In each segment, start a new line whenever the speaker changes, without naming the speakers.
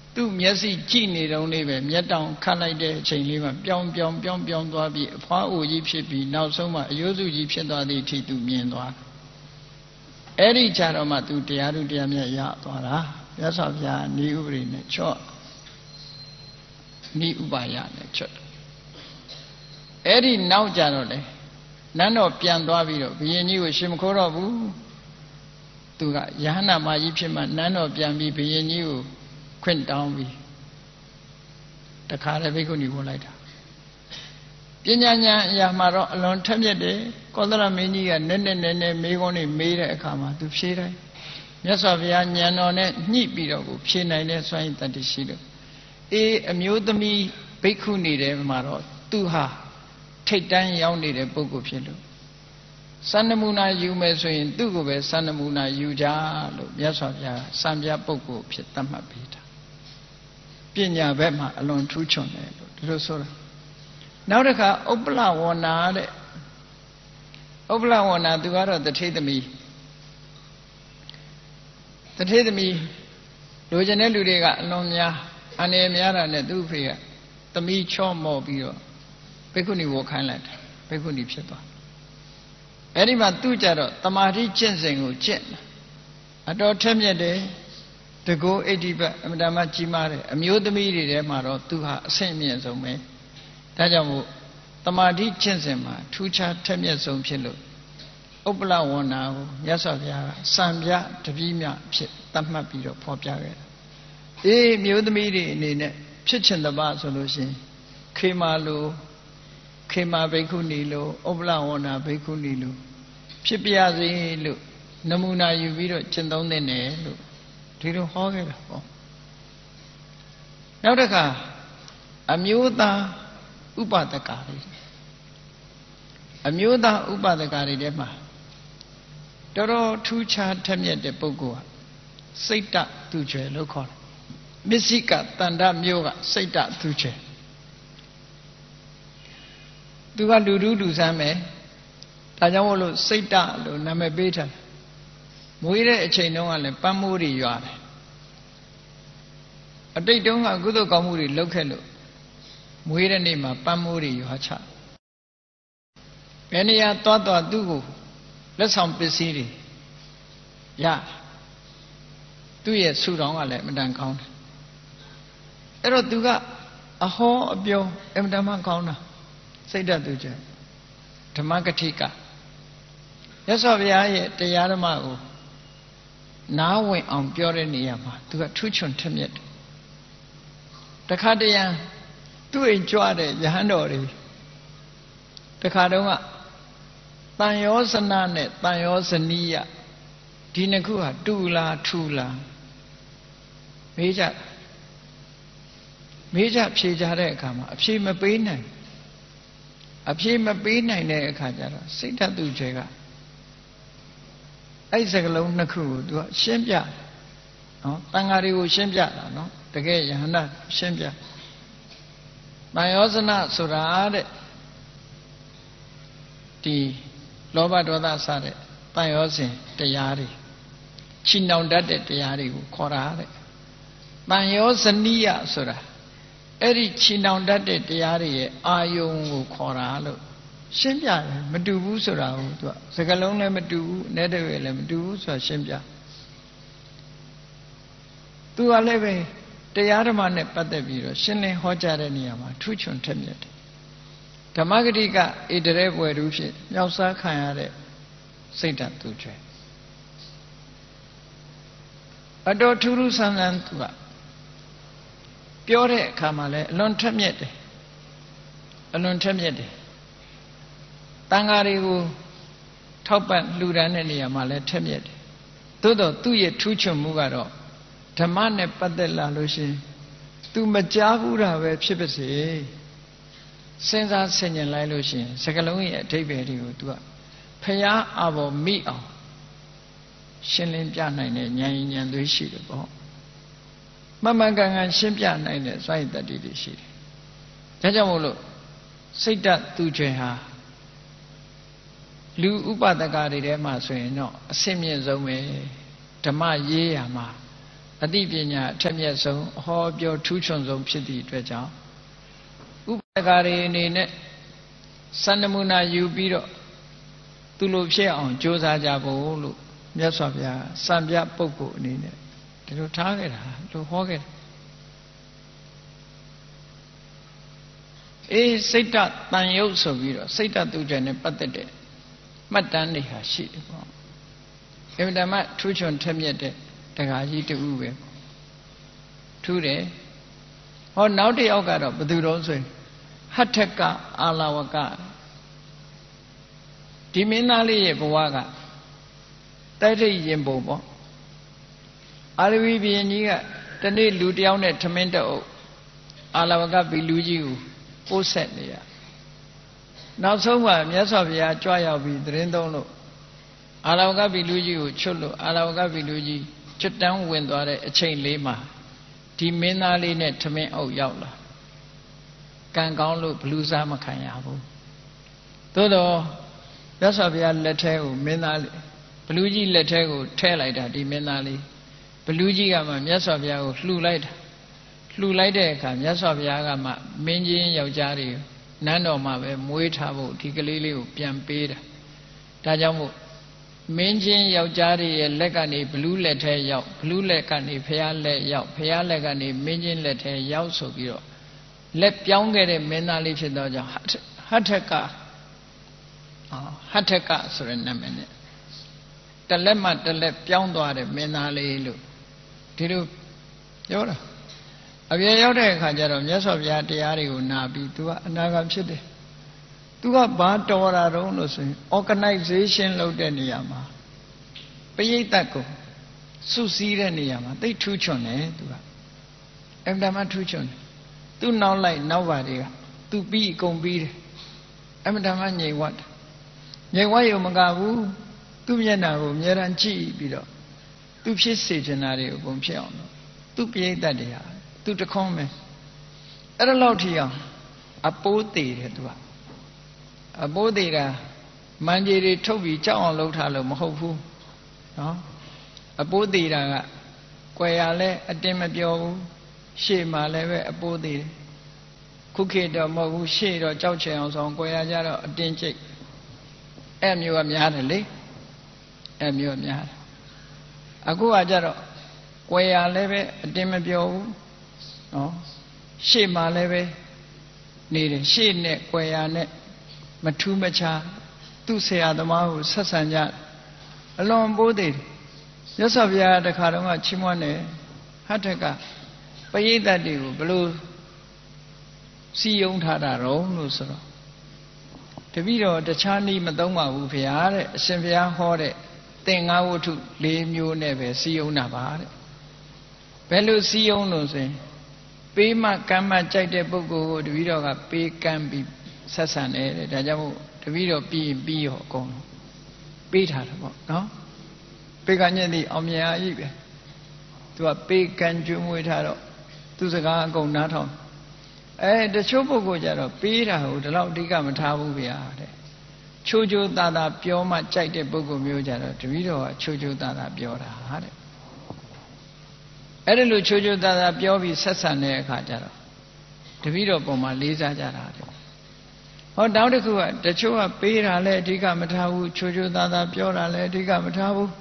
သူ့မျက်စိကြည့်နေတုန်းလေးပဲမျက်တောင်ခတ်လိုက်တဲ့အချိန်လေးမှာပြောင်းသွားပြီးအဖွားအိုကြီးဖြစ်ပြီးနောက်ဆုံးမှအယိုးစုကြီးဖြစ်သွားတဲ့အထိသူမြင်သွားအဲ့ဒီကြတော့မှသူတရားသူတရားမြတ်ရသွားတာမြတ်စွာဘုရားနိဥပရိနဲ့ချော့နိဥပါယနဲ့ချော့အဲ့ဒီနောက်ကြတော့လေနန်းတော်ပြန်သွားပြီးတော့ဘုရင်ကြီးကိုရှင်မခိုးတော့ဘူးသူကယဟနာမကြီးဖြစ်မှနန်းတော်ပြန်ပြီးဘုရင်ကြီးကိုခွင့်တောင်းပြီးတခါတည်းဘိက္ခုနီဝင်လိုက်တာပညာဉာဏ်အရာမှာတော့အလွန်ထက်မြက်တယ်ကောသလမင်းကြီးကနည်းမေးခွန်းတွေမေးတဲ့အခါမှာသူဖြေတိုင်းမြတ်စွာဘုရားဉာဏ်တော်နဲ့ညှိပြီးတော့ကိုဖြေနိုင်တဲ့စွမ်းရည်တတ္တိရှိလို့အမျိုးသမီးဘိက္ခုနီတွေမှာတော့သူဟာထိတ်တန်းရောက်နေတဲ့ပုဂ္ဂိုလ်ဖြစ်လို့စံနမူနာယူမယ်ဆိုရင်သူ့ကိုပဲစံနမူနာယူကြလို့မြတ်စွာဘုရားစံပြပုဂ္ဂိုလ်ဖြစ်သတ်မှတ်ပေးတာပညာဘက်မှာအလွန်ထူးချွန်တယ်လို့ဒီလိုဆိုတာနောက်တစ်ခါဥပ္ပလဝဏ္ဏတဲ့ဥပ္ပလဝဏ္ဏသူကတော့တထေသမီးလိုချင်တဲ့လူတွေကအလွန်များအနေများတာနဲ့သူ့ဖေကသမီးချော့မော့ပြီးတော့ဘိက္ခုနီဝတ်ခိုင်းလိုက်တယ်ဘိက္ခုနီဖြစ်သွားအဲ့ဒီမှာသူ့ကြတော့တမာတိကျင့်စဉ်ကိုကျင့်အတော်ထက်မြက်တယ်တကောဣတိပတ်အမှန်တမ်းကြီးမားတယ်အမျိုးသမီးတွေထဲမှာတော့သူဟာအဆင့်အမြင့်ဆုံးပဲဒါကြောင့်မို့တမာတိကျင့်စဉ်မှာထူးခြားထက်မြက်ဆုံးဖြစ်လို့ဥပ္ပလဝဏ္ဏကိုမြတ်စွာဘုရားကစံပြတပည့်မြဖြစ်သတ်မှတ်ပြီးတော့ဖော်ပြခဲ့တယ်မျိုးသမီးတွေအနေနဲ့ဖြစ်ချင်တပါဆိုလို့ရှိရင်ခေမာလိုခေမာဘိက္ခုနီလိုဥပ္ပလဝဏ္ဏဘိက္ခုနီလိုဖြစ်ပြစေလို့နမူနာယူပြီးတော့ကျင့်သုံးသင့်တယ်လို့ဒီလိုဟောခဲ့တာပေါ့နောက်တစ်ခါအမျိုးသားဥပဒကာတွေအမျိုးသားဥပဒကာတွေထဲမှာတော်တော်ထူးခြားထက်မြက်တဲ့ပုဂ္ဂိုလ်ကစိတ်တသူကျွယ်လို့ခေါ်တယ်မစ္စိကတန္တမျိုးကစိတ်တသူကျွယ်သူကလူဆန်းမယ်ဒါကြောင့်မို့လို့စိတ်တလို့နာမည်ပေးထားတယ်မွေးတဲ့အချိန်တုန်းကလည်းပန်းမိုးတွေရွာတယ်အတိတ်တုန်းကကုသိုလ်ကောင်းမှုတွေလုပ်ခဲ့လို့မွေးတဲ့နေ့မှာပန်းမိုးတွေရွာချဘယ်နေရာသွားသူ့ကိုလက်ဆောင်ပစ္စည်းတွေရသူ့ရဲ့ဆူတောင်းကလည်းအမတန်ကောင်းတယ်အဲ့တော့သူကအဟောအပြောအမတန်မှကောင်းတာစိတ်ဓာတ်သူကျဓမ္မကတိကရသော်ဘုရားရဲ့တရားဓမ္မကိုနားဝင်အောင်ပြောတဲ့နေရာမှာသူကထူးချွန်ထက်မြက်တယ်တခါတရံသူ့အိမ်ကြွတဲ့ယဟန်တော်တွေတခါတုန်းကတန်ရောစနနဲ့တန်ရောဇနီးယဒီနှစ်ခုဟာတူလားထူလားမေးကြဖြေကြတဲ့အခါမှာအဖြေမပေးနိုင်တဲ့အခါကျတော့စိတ်ဓာတ်သူကျွဲကအဲ့စကလုံးနှစ်ခုကိုသူကရှင်းပြနော်တန်ဃာတွေကိုရှင်းပြတာနော်တကယ်ယဟန္တာရှင်းပြတန်ရောစနဆိုတာတဲ့ဒီလောဘဒေါသစတဲ့တန်ရောစဉ်တရားတွေချီနှောင်တတ်တဲ့တရားတွေကိုခေါ်တာတဲ့တန်ရောဇနီးယဆိုတာအဲ့ဒီချီနှောင်တတ်တဲ့တရားတွေရဲ့အာယုံကိုခေါ်တာလို့ရှင်းပြတယ်မတူဘူးဆိုတာကိုသူကစကားလုံးလည်းမတူဘူးနဲ့တည်းလည်းမတူဘူးဆိုတာရှင်းပြသူကလည်းပဲတရားဓမ္မနဲ့ပတ်သက်ပြီးတော့ရှင်းလင်းဟောကြားတဲ့နေရာမှာထူးချွန်ထက်မြက်တယ်ဓမ္မဂတိကဣတရေဘွယ်သူဖြစ်မြောက်စားခံရတဲ့စိတ်ဓာတ်သူကျွဲအတော်ထူးထူးဆန်းဆန်းသူကပြောတဲ့အခါမှာလည်းအလွန်ထက်မြက်တယ်တန်ဃာတွေကိုထောက်ပံ့လှူဒန်းတဲ့နေရာမှာလည်းထက်မြက်တယ်သို့တော့သူ့ရဲ့ထူးချွန်မှုကတော့ဓမ္မနဲ့ပတ်သက်လာလို့ရှိရင် तू မကြားဘူးတာပဲဖြစ်ပါစေစဉ်းစားဆင်ခြင်လိုက်လို့ရှိရင်စကလုံးရဲ့အဓိပ္ပာယ်တွေကို तू ကဖျားအဘော်မိအောင်ရှင်းလင်းပြနိုင်တဲ့ဉာဏ်ဉာဏ်သွေးရှိတယ်ပေါ့မှန်မှန်ကန်ကန်ရှင်းပြနိုင်တဲ့စွမ်းရည်တတ္တိတွေရှိတယ်ဒါကြောင့်မို့လို့စိတ်ဓာတ်သူကျွဲဟာလူဥပဒကတွေထဲမှာဆိုရင်တော့အဆင့်မြင့်ဆုံးပဲဓမ္မရေးရာမှာအသိပညာအထက်မြတ်ဆုံးအဟောပြောထူးချွန်ဆုံးဖြစ်သည့်အတွက်ကြောင့်ဥပဒကာတွေအနေနဲ့စံနမူနာယူပြီးတော့သူလိုဖြစ်အောင်ကြိုးစားကြဖို့လို့မြတ်စွာဘုရားစံပြပုဂ္ဂိုလ်အနေနဲ့ဒီလိုထားခဲ့တာလို့ဟောခဲ့တယ်စိတ်တတန်ရုပ်ဆိုပြီးတော့စိတ်တတုတဲ့နဲ့ပတ်သက်တဲ့မှတ်တမ်းတွေဟာရှိတယ်ပေါ့အမှန်တမ်းထူးချွန်ထက်မြက်တဲ့တရားကြီးတူပဲထူးတယ်ဟောနောက်တစ်ယောက်ကတော့ဘယ်သူတော့ဆိုရင်ဟထကအာလဝကဒီမင်းသားလေးရဲ့ဘဝကတိုက်ထိတ်ရင်ပုံပေါ့အာရဝီဘုရင်ကြီးကတနေ့လူတယောက်နဲ့ထမင်းတအုပ်အာလဝကဘီလူကြီးကိုပို့ဆက်နေရနောက်ဆုံးမှမြတ်စွာဘုရားကြွရောက်ပြီးသတင်းသုံးလို့အာလဝကဘီလူကြီးကိုချွတ်လို့အာလဝကဘီလူကြီးကျွတ်တန်းဝင်သွားတဲ့အချိန်လေးမှာဒီမင်းသားလေးနဲ့ထမင်းအုပ်ရောက်လာကံကောင်းလို့ဘလူးစားမခံရဘူးသို့တော့မြတ်စွာဘုရားလက်ထဲကိုမင်းသားလေးဘလူးကြီးလက်ထဲကိုထည့်လိုက်တာဒီမင်းသားလေးဘလူးကြီးကမှမြတ်စွာဘုရားကိုလှူလိုက်တာလှူလိုက်တဲ့အခါမြတ်စွာဘုရားကမှမင်းချင်းယောက်ျားတွေနန်းတော်မှာပဲမွေးထားဖို့ဒီကလေးလေးကိုပြန်ပေးတာဒါကြောင့်မို့မင်းချင်းယောက်ျားတွေရဲ့လက်ကနေဘလူးလက်ထဲရောက်ဘလူးလက်ကနေဘုရားလက်ရောက်ဘုရားလက်ကနေမင်းချင်းလက်ထဲရောက်ဆိုပြီးတော့လက်ပြောင်းခဲ့တဲ့မင်းသားလေးဖြစ်တော့ကြောင့်ဟထကဆိုတဲ့နာမည်နဲ့တလက်မှတလက်ပြောင်းသွားတဲ့မင်းသားလေးလို့ဒီလိုပြောတာအပြည့်ရောက်တဲ့အခါကျတော့မြတ်စွာဘုရားတရားတွေကိုနာပြီး तू ကအနာဂတ်ဖြစ်တယ် तू ကဘာတော်တာတုံးလို့ဆိုရင် organization လုပ်တဲ့နေရာမှာပရိသတ်ကိုစုစည်းတဲ့နေရာမှာသိထူးချွန်တယ် तू ကအမှန်တမ်းထူးချွန်တယ် तू နောက်လိုက်နောက်ပါတွေက तू ပြီးအကုန်ပြီးတယ်အမှန်တမ်းငြိမ်ဝတ်ငြိမ်ဝတ်ရုံမကဘူးသူ့မျက်နှာကိုအမြဲတမ်းကြည့်ပြီးတော့ तू ဖြစ်စေချင်တာတွေကိုအကုန်ဖြစ်အောင်လို့ तू ပရိသတ်တွေဟာသူတခွန်းပဲအဲ့ဒါလောက်ထိအောင်အပိုးသေးတယ်သူကအပိုးသေးတာမန်ကြီးတွေထုတ်ပြီးကြောက်အောင်လုပ်ထားလို့မဟုတ်ဘူးနော်အပိုးသေးတာကကွယ်ရလဲအတင်းမပြောဘူးရှေ့မှာလည်းပဲအပိုးသေးတယ်ခုခေတ်တော့မဟုတ်ဘူးရှေ့တော့ကြောက်ချင်အောင်ဆောင်ကွယ်ရကြတော့အတင်းကျိတ်အဲ့မျိုးကများတယ်လေအဲ့မျိုးကများတယ်အခုကကြတော့ကွယ်ရလည်းပဲအတင်းမပြောဘူးနော်ရှေ့မှာလည်းပဲနေတယ်ရှေ့နဲ့ကွယ်ရနဲ့မထူးမခြားသူ့ဆရာသမားကိုဆက်ဆံကြအလွန်ပိုးသေးတယ်မြတ်စွာဘုရားတခါတော့ကချီးမွမ်းတယ်ဟထကပရိသတ်တွေကိုဘလို့စီယုံထားတာတော့လို့ဆိုတော့တပည့်တော်တခြားနည်းမသုံးပါဘူးဖေဟာတဲ့အရှင်ဘုရားဟောတဲ့သင်္ဃဝတ္ထု၄မျိုးနဲ့ပဲစီယုံတာပါတဲ့ဘယ်လိုစီယုံလို့ဆိုရင်ပေးမှကမ်းမှကြိုက်တဲ့ပုဂ္ဂိုလ်ကိုတပည့်တော်ကပေးကမ်းပြီးဆက်ဆံတယ်တဲ့ဒါကြောင့်မို့တပည့်တော်ပြီးရောအကုန်လုံးပေးထားတယ်ပေါ့နော်ပေးကမ်းခြင်းသည်အောင်မြင်အားကြီးပဲသူကပေးကမ်းကျွေးမွေးထားတော့သူစကားအကုန်နားထောင်တချို့ပုဂ္ဂိုလ်ကြတော့ပေးတာကိုဒီလောက်အဓိကမထားဘူးဗျာတဲ့ချိုးချိုးသားသားပြောမှကြိုက်တဲ့ပုဂ္ဂိုလ်မျိုးကြတော့တပည့်တော်ကချိုးချိုးသားသားပြောတာတဲ့အဲ့ဒါလိုချိုးချိုးသားသားပြောပြီးဆက်ဆံတဲ့အခါကျတော့တပည့်တော်ပုံမှာလေးစားကြတာတဲ့ဟောတောင်းတစ်ခုကတချို့ကပေးတာလည်းအဓိကမထားဘူးချိုးချိုးသားသားပြောတာလည်းအဓိကမထားဘူး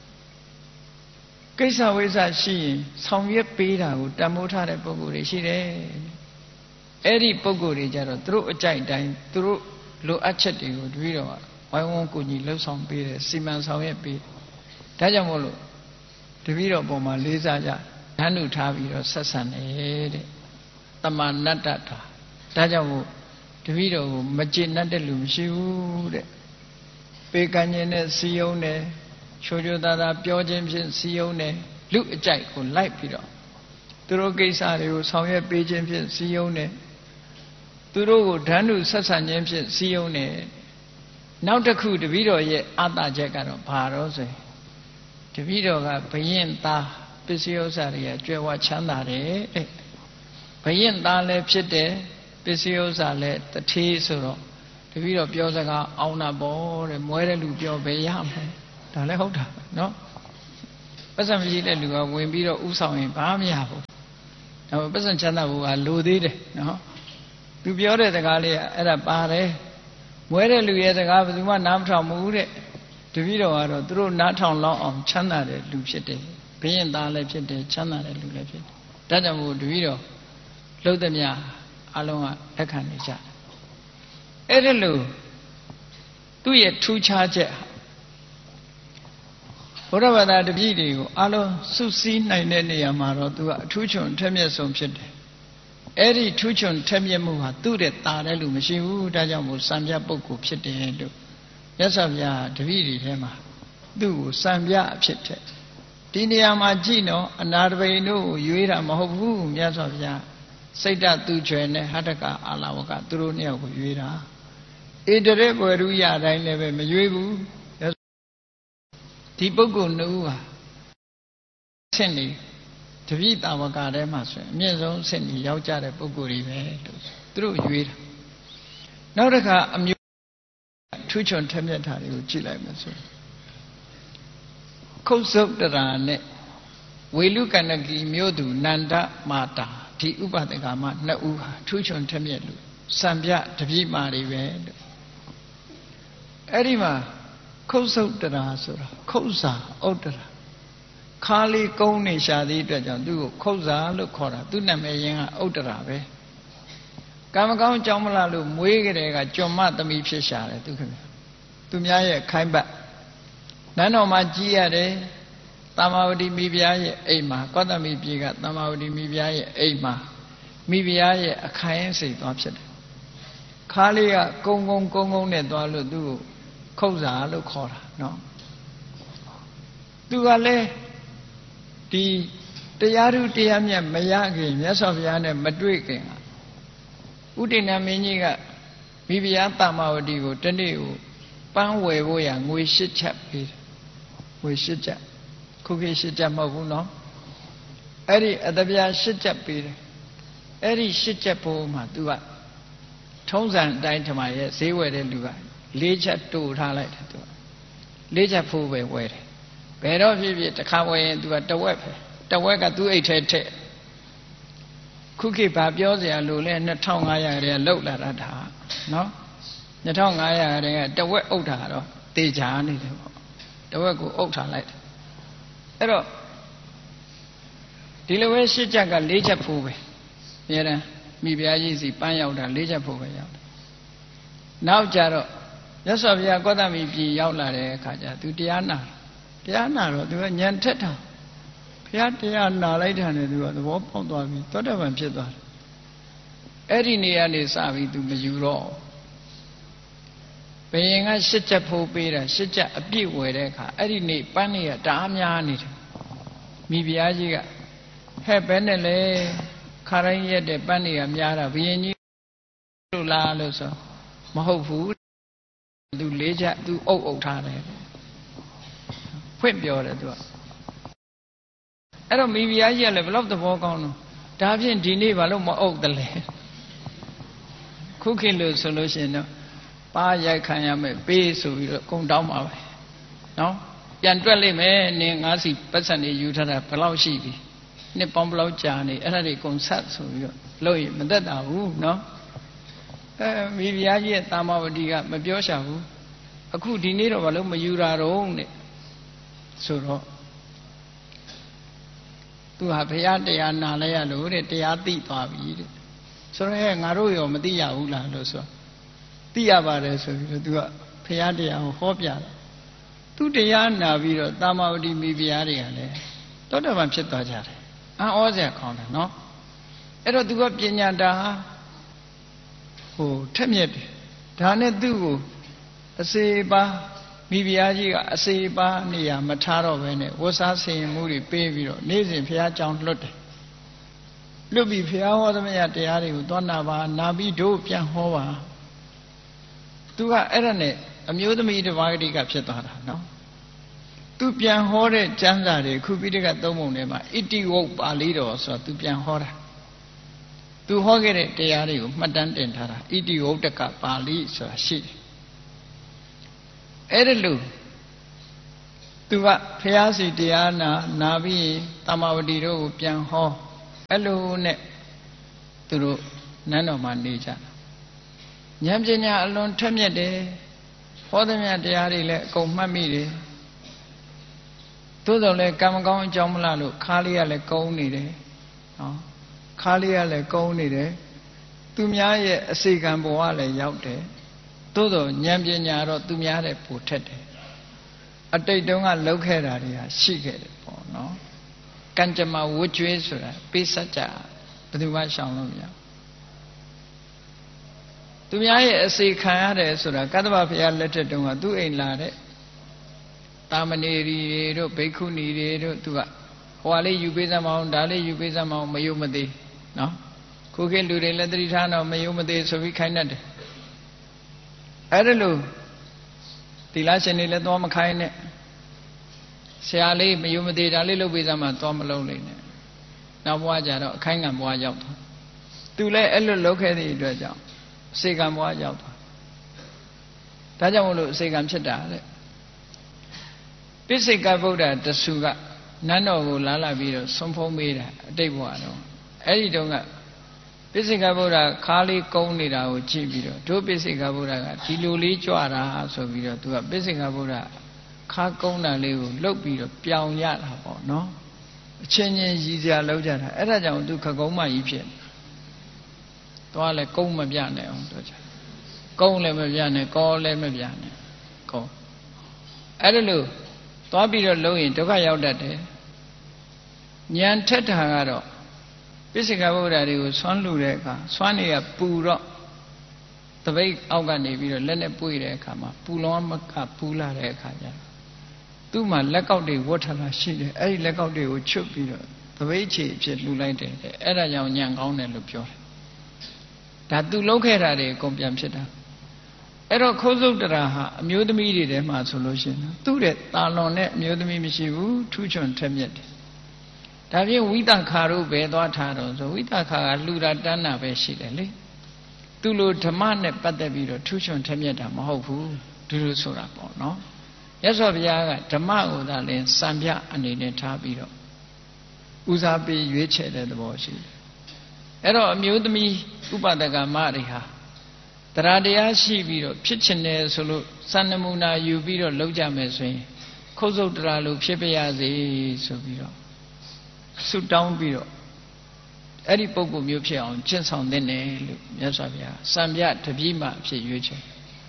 ကိစ္စဝိစ္စရှိရင်ဆောင်ရွက်ပေးတာကိုတန်ဖိုးထားတဲ့ပုဂ္ဂိုလ်တွေရှိတယ်အဲ့ဒီပုဂ္ဂိုလ်တွေကြတော့သူတို့အကြိုက်တိုင်းသူတို့လိုအပ်ချက်တွေကိုတပည့်တော်ကဝိုင်းဝန်းကူညီလှုပ်ဆောင်ပေးတယ်စီမံဆောင်ရွက်ပေးဒါကြောင့်မို့လို့တပည့်တော်ပုံမှာလေးစားကြဓာတ်နုထားပြီးတော့ဆက်ဆံနေတဲ့တမနတ္တတာဒါကြောင့်မို့တပည့်တော်ကိုမကျေနပ်တဲ့လူမရှိဘူးတဲ့ပေကံခြင်းနဲ့စီယုံတယ်ချိုးချိုးသားသားပြောခြင်းဖြင့်စီယုံတယ်လူအကြိုက်ကိုလိုက်ပြီးတော့သူတို့ကိစ္စတွေကိုဆောင်ရွက်ပေးခြင်းဖြင့်စီယုံတယ်သူတို့ကိုဓာတ်နုဆက်ဆံခြင်းဖြင့်စီယုံတယ်နောက်တစ်ခုတပည့်တော်ရဲ့အာသချက်ကတော့ဘာတော့ဆိုရင်တပည့်တော်ကဘယင်သားပစ္စည်းဥစ္စာတွေကကြွယ်ဝချမ်းသာတယ်တဲ့ဘယင်သားလည်းဖြစ်တယ်ပစ္စည်းဥစ္စာလည်းတထေးဆိုတော့တပည့်တော်ပြောစကားအောင်တာပေါ့တဲ့မွဲတဲ့လူပြောဘယ်ရမလဲဒါလည်းဟုတ်တာနော်ပတ်စံမရှိတဲ့လူကဝင်ပြီးတော့ဥဆောင်ရင်ဘာမှမရဘူးဒါပေမဲ့ပတ်စံချမ်းသာဖို့ကလိုသေးတယ်နော်သူပြောတဲ့စကားလေးကအဲ့ဒါပါတယ်မွဲတဲ့လူရဲ့စကားဘယ်သူမှနားမထောင်ဘူးတဲ့တပည့်တော်ကတော့သူတို့နားထောင်လောက်အောင်ချမ်းသာတဲ့လူဖြစ်တယ်ဘင်းရင်သားလည်းဖြစ်တယ်ချမ်းသာတဲ့လူလည်းဖြစ်တယ်ဒါကြောင့်မို့တပည့်တော်လှုပ်သမျှအလုံးကလက်ခံနေကြအဲ့ဒါလို့သူ့ရဲ့ထူးခြားချက်ဘုရားဘာသာတပည့်တွေကိုအလုံးစုစည်းနိုင်တဲ့နေရာမှာတော့သူကအထူးချွန်ထက်မြက်ဆုံးဖြစ်တယ်အဲ့ဒီထူးချွန်ထက်မြက်မှုဟာသူ့တဲ့တာတဲ့လူမရှိဘူးဒါကြောင့်မို့စံပြပုဂ္ဂိုလ်ဖြစ်တယ်လို့မြတ်စွာဘုရားတပည့်တွေထဲမှာသူ့ကိုစံပြအဖြစ်တဲ့ဒီနေရာမှာကြည့်တော့အနာတပိန်တို့ကိုရွေးတာမဟုတ်ဘူးမြတ်စွာဘုရားစိတ်တသူကျွယ်နဲ့ဟတ္တကအာလဝကသူတို့နှစ်ယောက်ကိုရွေးတာဣတရေဘွယ်ရူရတိုင်းလည်းပဲမရွေးဘူးဒီပုဂ္ဂိုလ်နှစ်ဦးဟာဆင့်နေတပိတာဝကထဲမှာဆိုရင်အမြင့်ဆုံးဆင့်နေရောက်ကြတဲ့ပုဂ္ဂိုလ်တွေပဲလို့သူတို့ရွေးတာနောက်တစ်ခါအမျိုးထူးချွန်ထက်မြက်တာတွေကိုကြည့်လိုက်မယ်ဆိုခုတ်ဆုတ်တရာနဲ့ဝေလူကဏကီမြို့သူနန္ဒမာတာဒီဥပဒကမနှစ်ဦးဟာထူးချွန်ထက်မြက်လို့စံပြတပိမာတွေပဲလို့အဲ့ဒီမှာခုတ်ဆုတ်တရာဆိုတာခုတ်စာဥတ္တရာခါလီကုန်းနေရှာသည့်အတွက်ကြောင့်သူ့ကိုခုတ်စာလို့ခေါ်တာသူ့နာမည်ရင်းကဥတ္တရာပဲကံမကောင်းကြောင်းမလားလို့မွေးကြတဲ့ကကြွမသမီးဖြစ်ရှာတယ်သူခင်ဗျသူများရဲ့ခိုင်းပတ်နန်းတော်မှာကြီးရတယ်တမ္မာဝတီမိဖုရားရဲ့အိမ်မှာကောသမိပြည်ကတမ္မာဝတီမိဖုရားရဲ့အိမ်မှာမိဖုရားရဲ့အခိုင်စိတ်သွားဖြစ်တယ်ခါလေးကကုန်းနဲ့သွားလို့သူ့ကိုခုတ်စာလို့ခေါ်တာနော်သူကလည်းဒီတရားဓုတရားမြတ်မရခင်မြတ်စွာဘုရားနဲ့မတွေ့ခင်ဥဒိဏမင်းကြီးကမိဖုရားတမ္မာဝတီကိုတနေ့ကိုပန်းဝယ်ဖို့ရငွေ၈ချက်ပေးတယ်ငွေ၈ချက်ခုခေတ်၈ချက်မဟုတ်ဘူးနော်အဲ့ဒီအတပြား၈ချက်ပေးတယ်အဲ့ဒီ၈ချက်ဖို့မှာသူကထုံးစံအတိုင်းထမရဲ့ဈေးဝယ်တဲ့လူက၄ချက်တူထားလိုက်တယ်သူက၄ချက်ဖို့ပဲဝယ်တယ်ဘယ်တော့ဖြစ်ဖြစ်တစ်ခါဝယ်ရင်သူကတဝက်ကသူ့အိတ်ထဲထည့်ခုခေတ်ဗာပြောစရာလို့လဲ2500ရဲလောက်လာတာဒါနော်2500ရဲတဝက်အုပ်တာတော့တေချာနေတယ်ပေါ့တဝက်ကိုအုပ်ထားလိုက်တယ်အဲ့တော့ဒီလိုပဲ၈ချက်က၄ချက်ဖို့ပဲအများတန်းမိဖုရားကြီးစီပန်းရောက်တာ၄ချက်ဖို့ပဲရောက်တယ်နောက်ကြတော့မြတ်စွာဘုရားကောသမိပြည်ရောက်လာတဲ့အခါကျသူတရားနာတော့သူကညံထက်တာဘုရားတရားနာလိုက်တာနဲ့သူကသဘောပေါက်သွားပြီသောတပန်ဖြစ်သွားတယ်အဲ့ဒီနေရာနေစပြီးသူမယူတော့ဘယင်က၈ချက်ဖိုးပေးတာ၈ချက်အပြည့်ဝယ်တဲ့အခါအဲ့ဒီနေပန်းနေရတအားများနေတယ်မိဖုရားကြီးကဟဲ့ဘယ်နဲ့လဲခါတိုင်းရက်တဲ့ပန်းနေရများတာဘယင်ကြီးလို့လားလို့ဆိုမဟုတ်ဘူးသူ၄ချက်သူအုပ်ထားတယ်ဖွင့်ပြောတယ်သူကအဲ့တော့မိဖုရားကြီးကလည်းဘယ်လောက်သဘောကောင်းတော့ဒါဖြင့်ဒီနေ့ဘာလို့မအုပ်တယ်လဲခုခေတ်လို့ဆိုလို့ရှိရင်တော့ပါရိုက်ခံရမယ်ပေးဆိုပြီးတော့ကုန်တောင်းပါပဲနော်ပြန်တွက်လိုက်မယ်နင်ငါးစီပတ်စံနေယူထားတာဘယ်လောက်ရှိပြီနှစ်ပေါင်းဘယ်လောက်ကြာနေအဲ့ဒါတွေကုန်ဆက်ဆိုပြီးတော့လို့ရင်မသက်တာဘူးနော်မိဖုရားကြီးရဲ့တာမဝတီကမပြောရှာဘူးအခုဒီနေ့တော့ဘာလို့မယူတာတော့နဲ့ဆိုတော့သူဟာဘုရားတရားနာလဲရလို့တဲ့တရားသိသွားပြီတဲ့ဆိုတော့ငါတို့ရောမသိရဘူးလားလို့ဆိုသိရပါတယ်ဆိုပြီးတော့သူကဘုရားတရားကိုဟောပြတယ်သူတရားနာပြီးတော့တာမဝတီမိဖုရားတွေကလည်းတောတပန်ဖြစ်သွားကြတယ်အံ့ဩစရာကောင်းတယ်နော်အဲ့တော့သူကပညာတာထက်မြက်တယ်ဒါနဲ့သူ့ကိုအစေပါမိဖုရားကြီးကအစေပါနေရမထားတော့ဘဲနဲ့ဝတ်စားဆင်မှုတွေပေးပြီးတော့နေ့စဉ်ဘုရားကြောင်းလွတ်တယ်လွတ်ပြီးဘုရားဟောသမျှတရားတွေကိုသွားနာပါနာပြီးတို့ပြန်ဟောပါသူကအဲ့ဒါနဲ့အမျိုးသမီးတစ်ပါးကတိကဖြစ်သွားတာနော်သူပြန်ဟောတဲ့ကျမ်းစာတွေခုပိဋကသုံးပုံထဲမှာဣတိဝုတ်ပါဠိတော်ဆိုတော့သူပြန်ဟောတာသူဟောခဲ့တဲ့တရားတွေကိုမှတ်တမ်းတင်ထားတာဣတိဝုတ်တကပါဠိဆိုတာရှိတယ်အဲ့ဒါလို့သူကဖျားစီတရားနာပြီးတမ္မာဝတီတို့ကိုပြန်ဟောအဲ့လိုနဲ့သူတို့နန်းတော်မှာနေကြတာဉာဏ်ပညာအလွန်ထက်မြက်တယ်ဟောသမျှတရားတွေလည်းအကုန်မှတ်မိတယ်သို့တော်လည်းကံမကောင်းအကြောင်းမလားလို့ခါးလေးကလည်းကုန်းနေတယ်နော်ခါးလေးကလည်းကုန်းနေတယ်သူများရဲ့အစီကံဘဝလည်းရောက်တယ်သို့တော်ဉာဏ်ပညာတော့သူများတဲ့ပိုထက်တယ်အတိတ်တုန်းကလှုပ်ခဲ့တာတွေဟာရှိခဲ့တယ်ပေါ့နော်ကံကြမ္မာဝတ်ကြွေးဆိုတာပိစัจ जा ဘယ်သူမှရှောင်လို့မရသူများရဲ့အစီခံရတယ်ဆိုတာကတ္တဗဘုရားလက်ထက်တုန်းကသူ့အိမ်လာတဲ့တာမဏေရီတို့ဘိက္ခုနီတွေတို့သူကဟိုဟာလေးယူပေးစမ်းမအောင်ဒါလေးယူပေးစမ်းမအောင်မယုံမသေးနော်ခုခေတ်လူတွေလက်သတိထားတော့မယုံမသေးဆိုပြီးခိုင်းတတ်တယ်အဲ့ဒါလို့သီလရှင်တွေလည်းသွားမခိုင်းနဲ့ဆရာလေးမယုံမသေးဒါလေးလုပ်ပေးစမ်းမှသွားမလုပ်နိုင်နဲ့နောက်ဘဝကျတော့အခိုင်းငံဘဝရောက်သွားသူလည်းအဲ့လိုလုပ်ခဲ့တဲ့အတွက်ကြောင့်အစေကံဘဝရောက်သွားဒါကြောင့်မလို့အစေကံဖြစ်တာတဲ့ပိစိကဗုဒ္ဓတဆူကနန်းတော်ကိုလာပြီးတော့ဆွန်ဖုံးပေးတာအတိတ်ဘဝတော့အဲ့ဒီတုန်းကပိစိကဗုဒ္ဓခါးလေးကုန်းနေတာကိုကြည့်ပြီးတော့တို့ပိစိကဗုဒ္ဓကဒီလိုလေးကြွတာဆိုပြီးတော့သူကပိစိကဗုဒ္ဓခါးကုန်းတာလေးကိုလှုပ်ပြီးတော့ပြောင်ရတာပေါ့နော်အချင်းချင်းရည်စရာလောက်ကြတာအဲ့ဒါကြောင့်သူခကုံးမကြီးဖြစ်သွားလဲကုန်းမပြနဲ့အောင်တို့ကြကုန်းလည်းမပြနဲ့ကောလည်းမပြနဲ့ကောအဲ့ဒါလို့သွားပြီးတော့လုံးရင်ဒုက္ခရောက်တတ်တယ်ဉာဏ်ထက်တာကတော့ပိစိကဗုဒ္ဓတွေကိုဆွမ်းလူတဲ့အခါဆွမ်းတွေကပူတော့တပိတ်အောက်ကနေပြီးတော့လက်နဲ့ပွေတဲ့အခါမှာပူလောမကပူလာတဲ့အခါကျသူ့မှာလက်ကောက်တွေဝတ်ထလာရှိတယ်အဲ့ဒီလက်ကောက်တွေကိုချွတ်ပြီးတော့တပိတ်ချေဖြစ်လှူလိုက်တယ်အဲ့ဒါကြောင့်ညံကောင်းတယ်လို့ပြောတယ်ဒါသူလုပ်ခဲ့တာတွေအကုန်ပြန်ဖြစ်တာအဲ့တော့ခိုးစုတ်တရာဟာအမျိုးသမီးတွေထဲမှာဆိုလို့ရှိရင်သူ့တဲ့တာလွန်တဲ့အမျိုးသမီးမရှိဘူးထူးချွန်ထက်မြက်တယ်ဒါဖြင့်ဝိသခါတို့ပဲသွားထားတော့ဆိုဝိသခါကလှူတာတန်းတာပဲရှိတယ်လေသူလိုဓမ္မနဲ့ပတ်သက်ပြီးတော့ထူးချွန်ထက်မြက်တာမဟုတ်ဘူးဒီလိုဆိုတာပေါ့နော်မြတ်စွာဘုရားကဓမ္မကိုသာလင်စံပြအနေနဲ့ထားပြီးတော့ဦးစားပေးရွေးချယ်တဲ့သဘောရှိတယ်အဲ့တော့အမျိုးသမီးဥပဒကမတွေဟာတရားတရားရှိပြီးတော့ဖြစ်ချင်တယ်ဆိုလို့စံနမူနာယူပြီးတော့လုပ်ကြမယ်ဆိုရင်ခုတ်ဆုတ်တရားလို့ဖြစ်ပြရစေဆိုပြီးတော့ဆုတောင်းပြီးတော့အဲ့ဒီပုဂ္ဂိုလ်မျိုးဖြစ်အောင်ကျင့်ဆောင်သင့်တယ်လို့မြတ်စွာဘုရားစံပြတပည့်မှဖြစ်ရွေးချယ်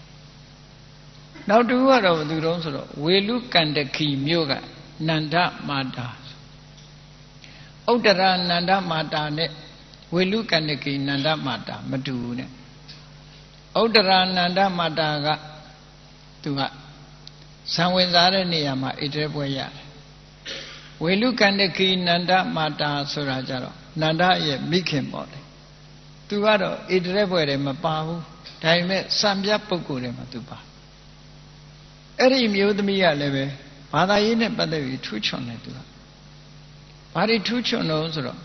နောက်တစ်ခုကတော့ဘယ်သူတုံးဆိုတော့ဝေလူကန္တခီမြို့ကနန္ဒမာတာဥတ္တရနန္ဒမာတာနဲ့ဝေလူကန္တခီနန္ဒမာတာမတူဘူးနဲ့ဥတ္တရနန္ဒမာတာကသူကဇံဝင်စားတဲ့နေရာမှာဣတရေပွဲရတယ်ဝေလူကန္တခီနန္ဒမာတာဆိုတာကြတော့နန္ဒရဲ့မိခင်ပေါ့လေသူကတော့ဣတရေပွဲတွေမပါဘူးဒါပေမဲ့စံပြပုဂ္ဂိုလ်တွေမှာသူပါအဲ့ဒီမျိုးသမီးကလည်းပဲဘာသာရေးနဲ့ပတ်သက်ပြီးထူးချွန်တယ်သူကဘာတွေထူးချွန်လို့ဆိုတော့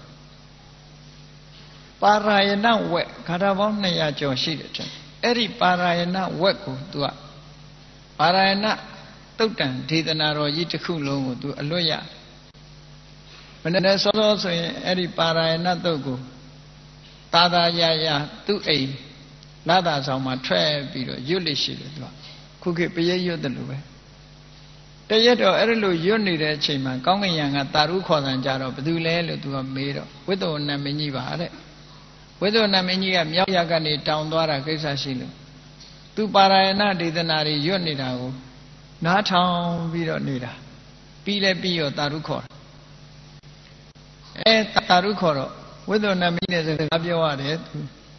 ပါရာယနာဝက်ဂါထာပေါင်း200ကျော်ရှိတယ်တဲ့အဲ့ဒီပါရာယနာဝက်ကိုသူကပါရာယနာတုတ်တန်ဒေသနာတော်ကြီးတစ်ခုလုံးကိုသူအလွတ်ရမနေ့စောစောဆိုရင်အဲ့ဒီပါရာယနာတုတ်ကိုသာသာရရသူ့အိမ်လာသာဆောင်မှာထွက်ပြီးတော့ရွတ်လိရှိတယ်သူကခုခေတ်ပရိတ်ရွတ်တယ်လို့ပဲတရက်တော့အဲ့လိုရွတ်နေတဲ့အချိန်မှာကောင်းကင်ယံကတာရုခေါ်ဆံကြတော့ဘယ်သူလဲလို့သူကမေးတော့ဝိသုဝဏမင်းကြီးပါတဲ့ဝိသုဝဏမင်းကြီးကမြောက်ရကနေတောင်သွားတာကိစ္စရှိလို့သူပါရာယနာဒေသနာတွေရွတ်နေတာကိုနားထောင်ပြီးတော့နေတာပြီးလဲပြီးရောတာရုခေါ်တာရုခေါ်တော့ဝိသုဝဏမင်းနဲ့စကားပြောရတယ်သူ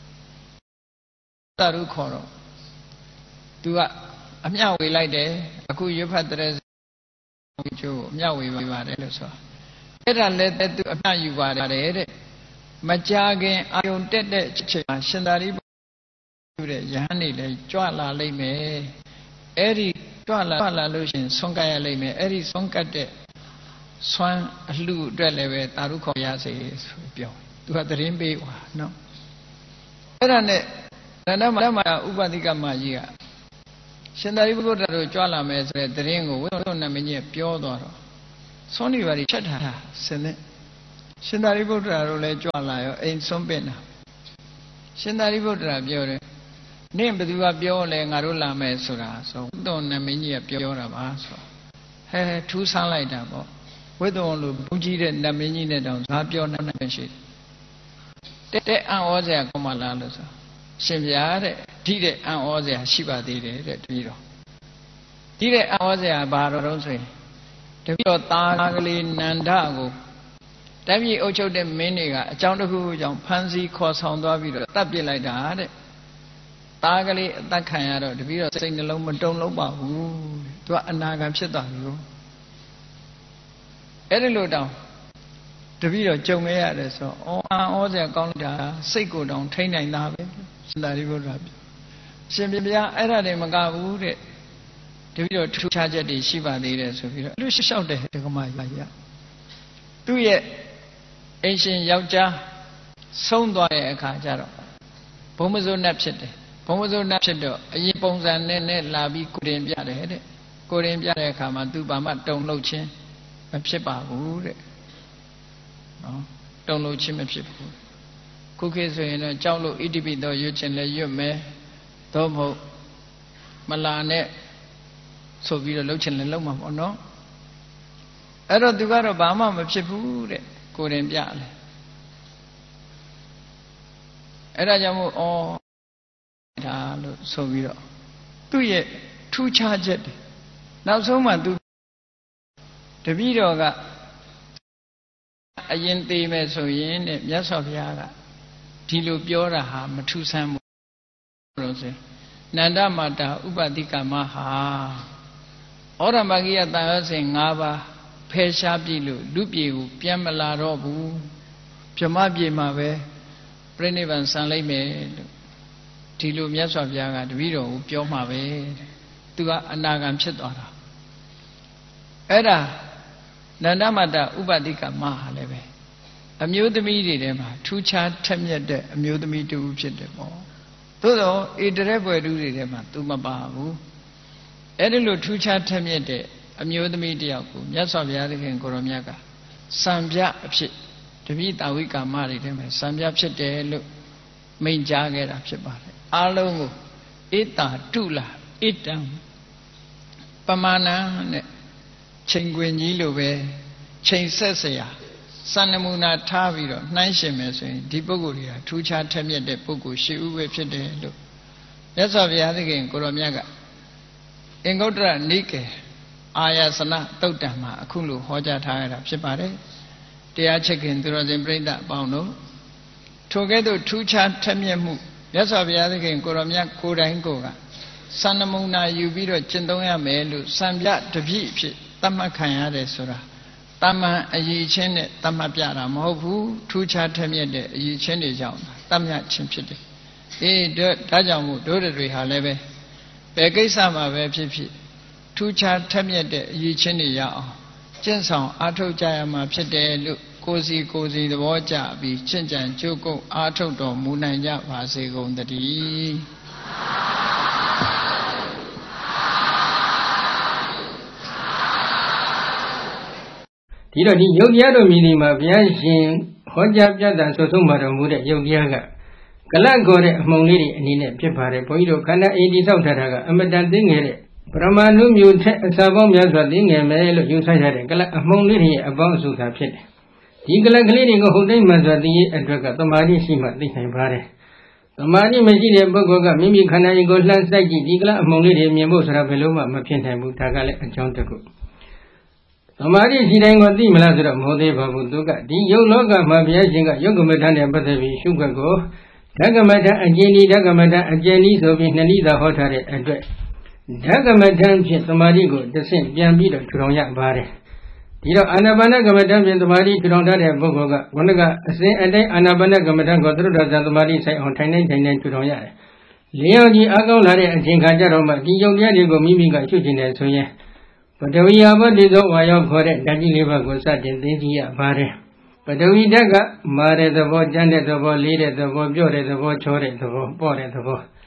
တာရုခေါ်တော့သူကအမျှဝေလိုက်တယ်အခုရွတ်ဖတ်တဲ့ကျိုးအမျှဝေပါတယ်လို့ဆိုအဲ့ဒါလည်းသူအမျှယူပါတယ်တဲ့မကြခင်အာယုန်တက်တဲ့အချိန်မှာရှင်သာရိပုတ္တရာတဲ့ယဟန်နေလဲကြွလာလိမ့်မယ်အဲ့ဒီကြွလာလို့ရှင်ဆွန့်ကပ်ရလိမ့်မယ်အဲ့ဒီဆွန့်ကပ်တဲ့ဆွမ်းအလှအတွက်လည်းပဲတာရုခေါ်ရစေဆိုပြောသူကသတင်းပေးွာနော်အဲ့ဒါနဲ့နန္ဒမာဥပတိကမကြီးကရှင်သာရိပုတ္တရာတို့ကြွလာမယ်ဆိုတဲ့သတင်းကိုဝိသုဏမင်းကြီးပြောသွားတော့သွန်နေပါချက်ထားတာစင်တဲ့ရှင်သာရိပုတ္တရာတို့လည်းကြွလာရောအိမ်ဆုံးပင်တာရှင်သာရိပုတ္တရာပြောတယ်နင့်ဘယ်သူကပြောလဲငါတို့လာမယ်ဆိုတာဆိုဝိသုဏမင်းကြီးကပြောတာပါဆိုဟဲထူးဆန်းလိုက်တာပေါ့ဝိသုဏလိုဘုန်းကြီးတဲ့နတ်မင်းကြီးနဲ့တောင်ဇာပြောနိုင်ရှိတယ်တဲ့အံ့ဩစရာကောင်းမှလားလို့ဆိုရှင်ဗျာတဲ့ဒီတဲ့အံ့ဩစရာရှိပါသေးတယ်တဲ့တပည့်တော်ဒီတဲ့အံ့ဩစရာဘာတော့ဆိုရင်တပည့်တော်သားကလေးနန္ဒကိုတပည့်အုပ်ချုပ်တဲ့မင်းတွေကအကြောင်းတစ်ခုကြောင့်ဖမ်းဆီးခေါ်ဆောင်သွားပြီးတော့တတ်ပစ်လိုက်တာတဲ့သားကလေးအသက်ခံရတော့တပည့်တော်စိတ်နှလုံးမတုန်လုံးပါဘူးသူကအနာဂံဖြစ်သွားပြီကိုအဲ့ဒီလိုတောင်တပည့်တော်ကြုံခဲ့ရတယ်ဆိုတော့အံ့ဩစရာကောင်းတာစိတ်ကိုတောင်ထိမ့်နိုင်တာပဲရှင်သာရိပုတ္တရာရှင်ဗျာအဲ့ဒါတွေမကဘူးတဲ့တပည့်တော်ထူးခြားချက်တွေရှိပါသေးတယ်ဆိုပြီးတော့လူလျှောက်တဲ့ဒကမကြီးသူ့ရဲ့အိမ်ရှင်ယောက်ျားဆုံးသွားတဲ့အခါကျတော့ဘုံမစိုးနတ်ဖြစ်တယ်ဘုံမစိုးနတ်ဖြစ်တော့အရင်ပုံစံနဲ့လာပြီးကိုရင်ပြတယ်တဲ့ကိုရင်ပြတဲ့အခါမှာသူဘာမှတုံလှုပ်ခြင်းမဖြစ်ပါဘူးတဲ့နော်တုံလှုပ်ခြင်းမဖြစ်ဘူးခုခေတ်ဆိုရင်တော့ကြောက်လို့ဣတိပိတော့ရွတ်ခြင်းလည်းရွတ်မယ်တော့မဟုတ်မလာနဲ့ဆိုပြီးတော့လှုပ်ခြင်းလည်းလှုပ်မှာပေါ့နော်အဲ့တော့သူကတော့ဘာမှမဖြစ်ဘူးတဲ့ကိုရင်ပြတယ်အဲ့ဒါကြောင့်မို့ဒါလို့ဆိုပြီးတော့သူ့ရဲ့ထူးခြားချက်တွေနောက်ဆုံးမှသူတပည့်တော်ကအရင်သေးမယ်ဆိုရင်တဲ့မြတ်စွာဘုရားကဒီလိုပြောတာဟာမထူးဆန်းဘူးလို့ဆိုနန္ဒမာတာဥပတိကမဟာဩရမဂိယတန်ရောစဉ်၅ပါးဖယ်ရှားပြီလို့လူပြေကိုပြန်မလာတော့ဘူးဗြဟ္မပြေမှာပဲပြိဋိဘံဆံလိုက်မယ်လို့ဒီလိုမြတ်စွာဘုရားကတပည့်တော်ကိုပြောမှာပဲသူကအနာဂံဖြစ်သွားတာအဲ့ဒါနန္ဒမတဥပတိကမဟာလည်းပဲအမျိုးသမီးတွေထဲမှာထူးခြားထက်မြက်တဲ့အမျိုးသမီးတူဖြစ်တယ်ပေါ့သို့တော့ဣတရက်ဘွယ်တူတွေထဲမှာသူမပါဘူးအဲ့ဒီလိုထူးခြားထက်မြက်တဲ့အမျိုးသမီးတယောက်ကိုမြတ်စွာဘုရားသခင်ကိုရောမြတ်ကစံပြအဖြစ်တပိတာဝိကာမတွေထဲမှာစံပြဖြစ်တယ်လို့မိန့်ကြားခဲ့တာဖြစ်ပါတယ်အားလုံးကိုဧတာတုလာဣတံပမာဏနဲ့ချိန်ခွင်ကြီးလိုပဲချိန်ဆက်စရာစံနမူနာထားပြီးတော့နှိုင်းရှင်မယ်ဆိုရင်ဒီပုဂ္ဂိုလ်တွေကထူးခြားထက်မြက်တဲ့ပုဂ္ဂိုလ်ရှိဥပဲဖြစ်တယ်လို့မြတ်စွာဘုရားသခင်ကိုရောမြတ်ကအင်္ဂုတ္တရနိကေအာယစနတုတ်တံမှာအခုလိုဟောကြားထားရတာဖြစ်ပါတယ်တရားချက်ခင်သူတော်စင်ပြိဋ္ဌအပေါင်းတို့ထိုကဲ့သို့ထူးခြားထက်မြက်မှုမြတ်စွာဘုရားသခင်ကိုရောမြတ်ကိုယ်တိုင်ကိုယ်ကစံနမူနာယူပြီးတော့ကျင့်သုံးရမယ်လို့စံပြတပြည့်ဖြစ်သတ်မှတ်ခံရတယ်ဆိုတာတမန်အရေးချင်းနဲ့သတ်မှတ်ပြတာမဟုတ်ဘူးထူးခြားထက်မြက်တဲ့အရေးချင်းတွေကြောင့်သတ်မှတ်ခြင်းဖြစ်တယ်ဒါကြောင့်မို့တို့တွေဟာလည်းပဲဘယ်ကိစ္စမှာပဲဖြစ်ဖြစ်ထူးခြားထက်မြက်တဲ့အရေးချင်းတွေရအောင်ကျင့်ဆောင်အားထုတ်ကြရမှာဖြစ်တယ်လို့ကိုယ်စီသဘောကျပြီးချင့်ကြံကြိုးကုပ်အားထုတ်တော်မူနိုင်ကြပါစေကုန်သတည်း
ဒီတော့ဒီယုတ်တရားတို့မြည်ဒီမှာဘုရားရှင်ဟောကြားပြသဆိုဆုံးမှာတော်မူတဲ့ယုတ်တရားကကလန့်ခေါ်တဲ့အမှုန်လေးတွေအနေနဲ့ဖြစ်ပါတယ်ဘုန်းကြီးတို့ခန္ဓာအိမ်တိဆောက်ထားတာကအမတန်သိငယ်တဲ့ပရမဏုမျိုးထက်အစာပေါင်းများစွာသိငယ်မယ်လို့ယူဆရတဲ့ကလန့်အမှုန်လေးတွေရဲ့အပေါင်းအစုသာဖြစ်တယ်ဒီကလန့်ကလေးတွေကိုဟုတ်သိမှန်စွာသိရဲ့အတွက်ကသမာဓိရှိမှသိနိုင်ပါတယ်သမာဓိမရှိတဲ့ပုဂ္ဂိုလ်ကမိမိခန္ဓာရင်ကိုလှမ်းစိုက်ကြည့်ဒီကလန့်အမှုန်လေးတွေမြင်ဖို့ဆိုတာဘယ်လို့မှမဖြစ်နိုင်ဘူးဒါကလည်းအကြောင်းတစ်ခုသမာဓိရှိတိုင်းကိုသိမလားဆိုတော့မဟုတ်သေးပါဘူးသူကဒီယုတ်လောကမှာဘုရားရှင်ကယုတ်ကမ္မထာနဲ့ပတ်သက်ပြီးရှုခွက်ကိုဓကမထအကျဉ်းဤဓကမထအကျဉ်းဤဆိုပြီးနှစ်နည်းသာဟောထားတဲ့အတွက်ဓကမထဖြင့်သမာဓိကိုတစ်ဆင့်ပြန်ပြီးတော့ထူထောင်ရပါတယ်ဒီတော့အာနာပါနကမ္မထဖြင့်သမာဓိထူထောင်ထားတဲ့ပုဂ္ဂိုလ်ကဝဏကအစဉ်အတိုင်းအာနာပါနကမ္မထကိုသရုဒ္ဓဇာသမာဓိဆိုင်အောင်ထိုင်နေထူထောင်ရတယ်လျော်ကြီးအကောင်းလာတဲ့အချိန်ခါကျတော့မှဒီယုတ်တရားတွေကိုမိမိကရှုကျင်တယ်ဆိုရင်ပထဝီယဘုဒ္ဓသောဝါယောခေါ်တဲ့ဓာတ်ကြီးလေးပါးကိုစတင်သိသိရပါတယ်ပထဝီဓာတ်ကမာတဲ့သဘောကျမ်းတဲ့သဘောလေးတဲ့သဘောပြော့တဲ့သဘောချောတဲ့သဘောပေါ့တဲ့သဘော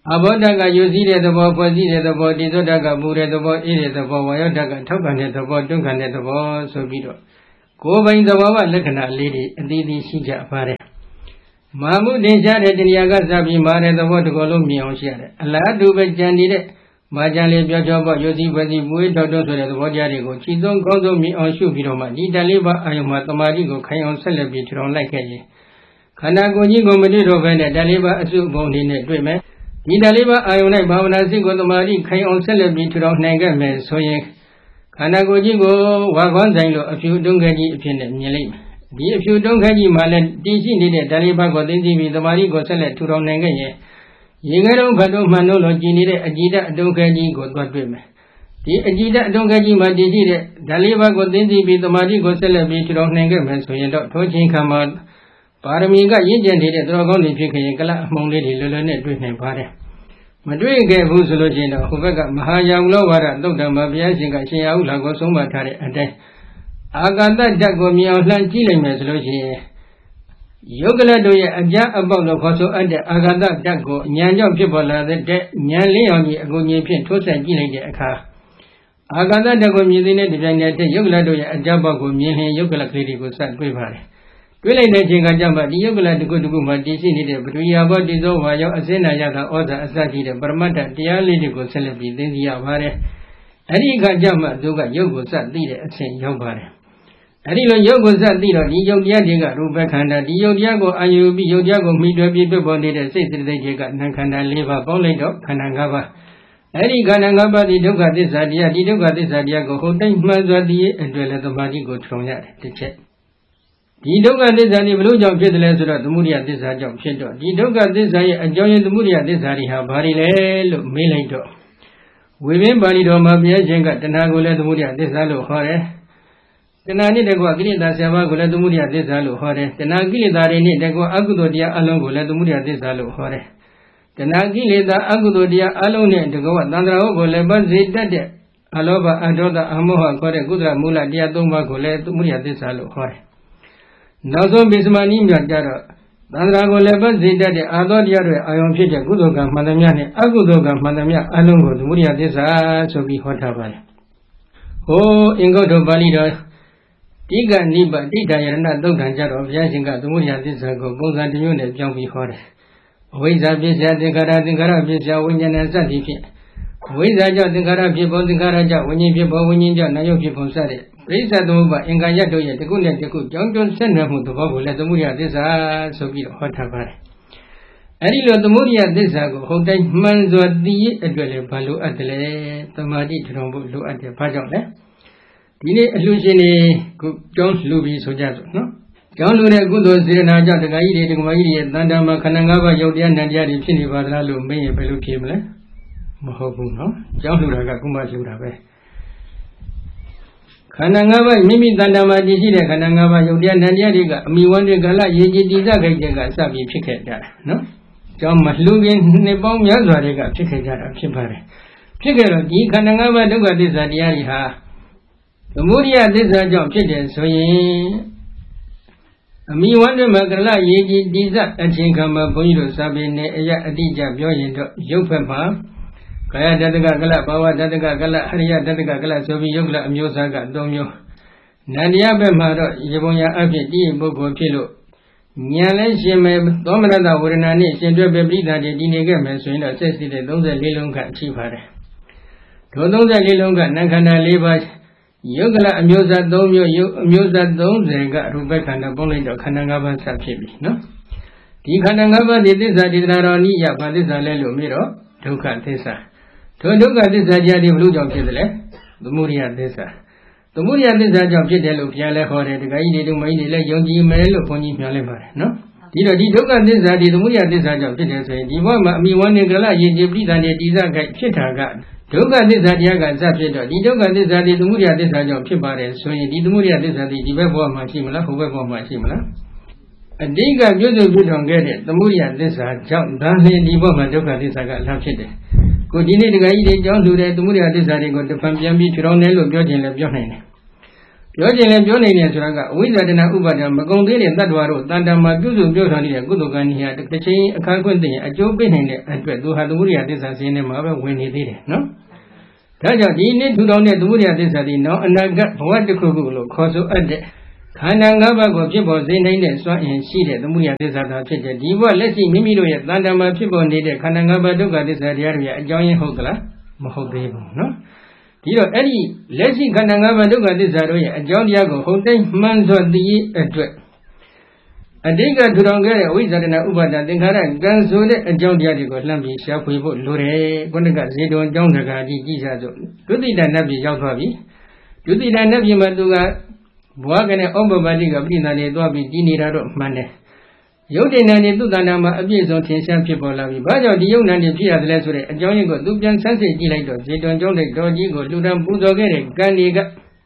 အဘောဓာတ်ကယူစည်းတဲ့သဘောဖွဲ့စည်းတဲ့သဘောတိသောဓာတ်ကပူတဲ့သဘောအေးတဲ့သဘောဝါယောဓာတ်ကထောက်ခံတဲ့သဘောတွန်းခံတဲ့သဘောဆိုပြီးတော့ကိုယ်ပိုင်သဘောဝလက္ခဏာလေးတွေအသီးသီးရှိကြပါတယ်မာမှုတင်ရှားတဲ့တရားကစပြီးမာတဲ့သဘောတစ်ခုလုံးမြင်အောင်ရှိရတယ်အလားတူပဲကြံနေတဲ့မာကြံလေးပြောပြောပေါ့ယူစည်းဖွဲ့စည်းပူထောက်တော့ဆိုတဲ့သဘောတရားတွေကိုခြိသုံးကောင်းဆုံးမြင်အောင်ရှုပြီးတော့မှဒီဓာတ်လေးပါအာယုံမှာတမာတိကိုခိုင်အောင်ဆက်လက်ပြီးထူထောင်လိုက်ခဲ့ရင်ခန္ဓာကိုယ်ကြီးကိုမတွေ့တော့ဘဲနဲ့ဓာတ်လေးပါအစုပုံလေးနဲ့တွေ့မယ်ဒီဓာတ်လေးပါအာယုံ၌ဘာဝနာစိတ်ကိုတမာတိခိုင်အောင်ဆက်လက်ပြီးထူထောင်နိုင်ခဲ့မယ်ဆိုရင်ခန္ဓာကိုယ်ကြီးကိုဝါခွန်းဆိုင်လိုအဖြူတုံးခဲကြီးအဖြစ်နဲ့မြင်လိုက်မယ်ဒီအဖြူတုံးခဲကြီးမှလည်းတည်ရှိနေတဲ့ဓာတ်လေးပါကိုသိသိပြီးတမာတိကိုဆက်လက်ထူထောင်နိုင်ခဲ့ရင်ရေခဲတုံးဖတ်တုံးမှန်လို့လို့ကြည်နေတဲ့အကြည်ဓာတ်အတုံးခဲကြီးကိုသွားတွေ့မယ်ဒီအကြည်ဓာတ်အတုံးခဲကြီးမှတည်ရှိတဲ့ဓာတ်လေးပါကိုသိသိပြီးတမာတိကိုဆက်လက်ပြီးထူထောင်နိုင်ခဲ့မယ်ဆိုရင်တော့ထိုချိန်ခါမှာပါရမီကရင့်ကျက်နေတဲ့တော်ကောင်းတွေဖြစ်ခဲ့ရင်ကလအမှုန်လေးတွေလွယ်လွယ်နဲ့တွေ့နိုင်ပါတယ်မတွေ့ခဲ့ဘူးဆိုလို့ရှိရင်တော့ဟိုဘက်ကမဟာယောင်လောဝါဒသုတ်တံမှာဘုရားရှင်ကရှင်ရဟုလာကိုဆုံးမထားတဲ့အတိုင်းအာကာသဓာတ်ကိုမြင်အောင်လှမ်းကြည့်လိုက်မယ်ဆိုလို့ရှိရင်ယုတ်ကလတို့ရဲ့အကြအပေါက်လို့ခေါ်ဆိုအပ်တဲ့အာကာသဓာတ်ကိုဉာဏ်ကြောင့်ဖြစ်ပေါ်လာတဲ့ဉာဏ်လင်းအောင်ကြီးအကုန်ကြီးဖြင့်ထိုးဆက်ကြည့်လိုက်တဲ့အခါအာကာသဓာတ်ကိုမြင်သိတဲ့ဒီပိုင်းနဲ့ယုတ်ကလတို့ရဲ့အကြပေါက်ကိုမြင်ရင်ယုတ်ကလကလေးတွေကိုစတွေ့ပါတယ်တွေ့လိုက်တဲ့အချိန်ကကြမှာဒီယုတ်ကလတစ်ခုတစ်ခုမှာတည်ရှိနေတဲ့ပထဝီဘောတိသောဝါယောအစင်းနာရတာဩဇာအစရှိတဲ့ပရမတ္ထတရားလေးတွေကိုဆက်လက်ပြီးသိသိရပါတယ်အဲ့ဒီအခါကြမှာသူကယုတ်ကိုစသိတဲ့အချိန်ရောက်ပါတယ်အဲ့ဒီလိုယုတ်ကိုစသိတော့ဒီယုတ်တရားတွေကရူပခန္ဓာဒီယုတ်တရားကိုအာယုပြီးယုတ်တရားကိုမိတွယ်ပြီးပြပေါ်နေတဲ့စိတ်စိတ္တိတွေကနာခန္ဓာ၄ပါးပေါင်းလိုက်တော့ခန္ဓာ၅ပါးအဲ့ဒီခန္ဓာ၅ပါးဒီဒုက္ခသစ္စာတရားဒီဒုက္ခသစ္စာတရားကိုဟိုတိုင်းမှန်စွာသိရအတွက်လည်းသမာဓိကိုထုံရတယ်တစ်ချက်ဒီဒုက္ခသစ္စာนี่ဘလို့ကြောင့်ဖြစ်တယ်လဲဆိုတော့သမုဒိယသစ္စာကြောင့်ဖြစ်တော့ဒီဒုက္ခသစ္စာရဲ့အကြောင်းရင်းသမုဒိယသစ္စာတွေဟာဘာတွေလဲလို့မေးလိုက်တော့ဝိပင်းပါဠိတော်မှာဘုရားရှင်ကတဏှာကိုလည်းသမုဒိယသစ္စာလို့ဟောတယ်တဏှာနဲ့တကွကိလေသာ7ပါးကိုလည်းသမုဒိယသစ္စာလို့ဟောတယ်တဏှာကိလေသာတွေနဲ့တကွအကုသိုလ်တရားအလုံးကိုလည်းသမုဒိယသစ္စာလို့ဟောတယ်တဏှာကိလေသာအကုသိုလ်တရားအလုံးနဲ့တကွသန္တရာဟုတ်ကိုလည်းပတ်စေတတ်တဲ့အလောဘအဒေါသအမောဟခေါ်တဲ့ကုသလမူလတရား3ပါးကိုလည်းသမုဒိယသစ္စာလို့ဟောတယ်နောက်ဆုံးပိစမဏိမြတ်ကြတော့သန္တရာကိုလည်းပတ်စေတတ်တဲ့အာသောတရားတွေအာယုံဖြစ်တဲ့ကုသိုလ်ကံမှန်သမျှနဲ့အကုသိုလ်ကံမှန်သမျှအလုံးကိုသမုဒိယသစ္စာဆိုပြီးဟောထားပါတယ်။ဟိုအင်္ဂုတ္တပါဠိတော်တိကနိဗ္ဗာန်တိဋ္ဌာယရဏသုတ်တံကြတော့ဘုရားရှင်ကသမုဒိယသစ္စာကိုပုံစံတစ်မျိုးနဲ့ပြောင်းပြီးဟောတယ်။အဝိဇ္ဇာပစ္စယသင်္ခါရသင်္ခါရပစ္စယဝိညာဏစသဖြင့်ဝိဇ္ဇာကြောင့်သင်္ခါရဖြစ်ပေါ်သင်္ခါရကြောင့်ဝိညာဉ်ဖြစ်ပေါ်ဝိညာဉ်ကြောင့်နာယုတ်ဖြစ်ပေါ်စတဲ့ပရိစ္ဆသမုပ္ပါအင်္ဂါရတို့ရဲ့တစ်ခုနဲ့တစ်ခုကြောင်းကျုံဆက်နွယ်မှုသဘောကိုလည်းသမုဒိယသစ္စာဆိုပြီးတော့ဟောထားပါတယ်။အဲဒီလိုသမုဒိယသစ္စာကိုဟုတ်တိုင်းမှန်စွာသိရအတွက်လည်းဘာလို့အပ်တယ်လဲသမာဓိထူထောင်ဖို့လိုအပ်တယ်ဘာကြောင့်လဲဒီနေ့အလှရှင်တွေကိုကြောင်းလှူပြီးဆိုကြစို့နော်ကြောင်းလှူတဲ့ကုသိုလ်စေတနာကြောင့်တခါကြီးတွေတက္ကမကြီးတွေတန်တမှာခန္ဓာ၅ပါးယုတ်တရားနံတရားတွေဖြစ်နေပါသလားလို့မေးရင်ဘယ်လိုဖြေမလဲမဟုတ်ဘူးနော်ကြောင်းလှူတာကကုမလှူတာပဲခန္ဓာ၅ပါးမိမိတဏ္ဍာမှာတည်ရှိတဲ့ခန္ဓာ၅ပါးယုတ်တရားနံတရားတွေကအမိဝန္တကလရေကြည်တည်စခိုက်တဲ့ကစပြီးဖြစ်ခဲ့ကြတာနော်ကြောင်းမလှူခင်နှစ်ပေါင်းများစွာတွေကဖြစ်ခဲ့ကြတာဖြစ်ပါတယ်ဖြစ်ခဲ့တော့ဒီခန္ဓာ၅ပါးဒုက္ခသစ္စာတရားတွေဟာသမုဒိယသစ္စာကြောင့်ဖြစ်တယ်ဆိုရင်အမိဝန္တမကလရေကြည်တည်စအချိန်ခါမှာဘုန်းကြီးတို့စာပေနဲ့အရာအတိအကျပြောရင်တော့ရုပ်ဖက်မှာကာယတတ္တကကလဘာဝတတ္တကကလဟရိယတတ္တကကလဆိုပြီးယုတ်ကလအမျိုးအစားက3မျိုးနန္တရားဘက်မှာတော့ရေပုံရအဖြစ်တည်ပုဂ္ဂိုလ်ဖြစ်လို့ဉာဏ်လည်းရှင်မယ်သောမနတဝေဒနာနဲ့ရှင်တွဲပဲပရိသတ်တည်နေခဲ့မယ်ဆိုရင်တော့စိတ်စိတ်တဲ့34လုံးခန့်ရှိပါတယ်ဒု34လုံးကနံခန္ဓာ4ပါးယုတ်ကလအမျိုးအစား3မျိုးယုတ်အမျိုးအစား30ကရူပခန္ဓာပုံလိုက်တော့ခန္ဓာ5ပါးဆက်ဖြစ်ပြီနော်ဒီခန္ဓာ5ပါးဒီသစ္စာဒီတနာတော်နိယဘာသစ္စာလဲလို့မေးတော့ဒုက္ခသစ္စာထိုဒုက္ခသစ္စာတရားတွေဘလို့ကြောင့်ဖြစ်တယ်လဲသမုဒိယသစ္စာသမုဒိယသစ္စာကြောင့်ဖြစ်တယ်လို့ဘုရားလည်းဟောတယ်တခါကြီးတွေတို့မကြီးတွေလည်းယုံကြည်မယ်လို့ဘုန်းကြီးပြောလိုက်ပါတယ်နော်ဒီတော့ဒီဒုက္ခသစ္စာဒီသမုဒိယသစ္စာကြောင့်ဖြစ်တယ်ဆိုရင်ဒီဘဝမှာအမိဝန္နေကလရေကြည်ပိဋကနဲ့တိစခိုက်ဖြစ်တာကဒုက္ခသစ္စာတရားကစဖြစ်တော့ဒီဒုက္ခသစ္စာဒီသမုဒိယသစ္စာကြောင့်ဖြစ်ပါတယ်ဆိုရင်ဒီသမုဒိယသစ္စာဒီဘက်ဘဝမှာရှိမလားဟိုဘက်ဘဝမှာရှိမလားအတိကပြုစုပြုထောင်ခဲ့တဲ့သမုဒိယသစ္စာကြောင့်ဒါလျှင်ဒီဘဝမှာဒုက္ခသစ္စာကလာဖြစ်တယ်ကိုဒီနေ့တခါကြီးတွေကြောင်းလှူတဲ့သမုဒိယသစ္စာတွေကိုတဖန်ပြန်ပြီးထူထောင်တယ်လို့ပြောခြင်းလည်းပြောနိုင်တယ်ပြောခြင်းလည်းပြောနိုင်တယ်ဆိုတာကအဝိဇ္ဇာတနာဥပါဒံမကုံသေးတဲ့တ attva တို့တန်တမှာပြုစုပြောဆောင်နေတဲ့ကုသိုလ်ကံကြီးဟာတစ်ချိန်အခါခွင့်သိရင်အကျိုးပေးနိုင်တဲ့အတွက်သူဟာသမုဒိယသစ္စာစင်းထဲမှာပဲဝင်နေသေးတယ်နော်ဒါကြောင့်ဒီနေ့ထူထောင်တဲ့သမုဒိယသစ္စာဒီနောက်အနာဂတ်ဘဝတစ်ခုခုလို့ခေါ်ဆိုအပ်တဲ့ခန္ဓာ၅ပါးကိုဖြစ်ပေါ်စေနိုင်တဲ့စွမ်းအင်ရှိတဲ့သမုဒိယသစ္စာသာဖြစ်တဲ့ဒီဘဝလက်ရှိမိမိတို့ရဲ့တန်တမှာဖြစ်ပေါ်နေတဲ့ခန္ဓာ၅ပါးဒုက္ခသစ္စာတရားတွေရဲ့အကြောင်းရင်းဟုတ်သလားမဟုတ်သေးဘူးနော်ဒီတော့အဲ့ဒီလက်ရှိခန္ဓာ၅ပါးဒုက္ခသစ္စာတို့ရဲ့အကြောင်းတရားကိုဟုတ်တိုင်းမှန်စွာသိရအတွက်အတိတ်ကထူထောင်ခဲ့တဲ့အဝိဇ္ဇာတနာဥပါဒသင်္ခါရကံဆိုတဲ့အကြောင်းတရားတွေကိုလှမ်းပြီးရှာဖွေဖို့လိုတယ်ခုနကဇေတဝန်ကျောင်းတကာကြီးကြည်စားစို့ဒုတိယနတ်ပြည်ရောက်သွားပြီဒုတိယနတ်ပြည်မှာသူကဘဝကနဲ့ဩပပတိကပြိဋ္ဌာန်တွေသွားပြီးတည်နေတာတော့မှန်တယ်ယုတ်တင်နေသူတဏ္ဍာမှာအပြည့်စုံထင်ရှားဖြစ်ပေါ်လာပြီဘာကြောင့်ဒီယုတ်နံတွေဖြစ်ရတယ်လဲဆိုတဲ့အကြောင်းရင်းကိုသူပြန်ဆန်းစစ်ကြည့်လိုက်တော့ဇေတဝန်ကျောင်းတဲ့တော်ကြီးကိုလှူဒန်းပူဇော်ခဲ့တဲ့ကံတွေက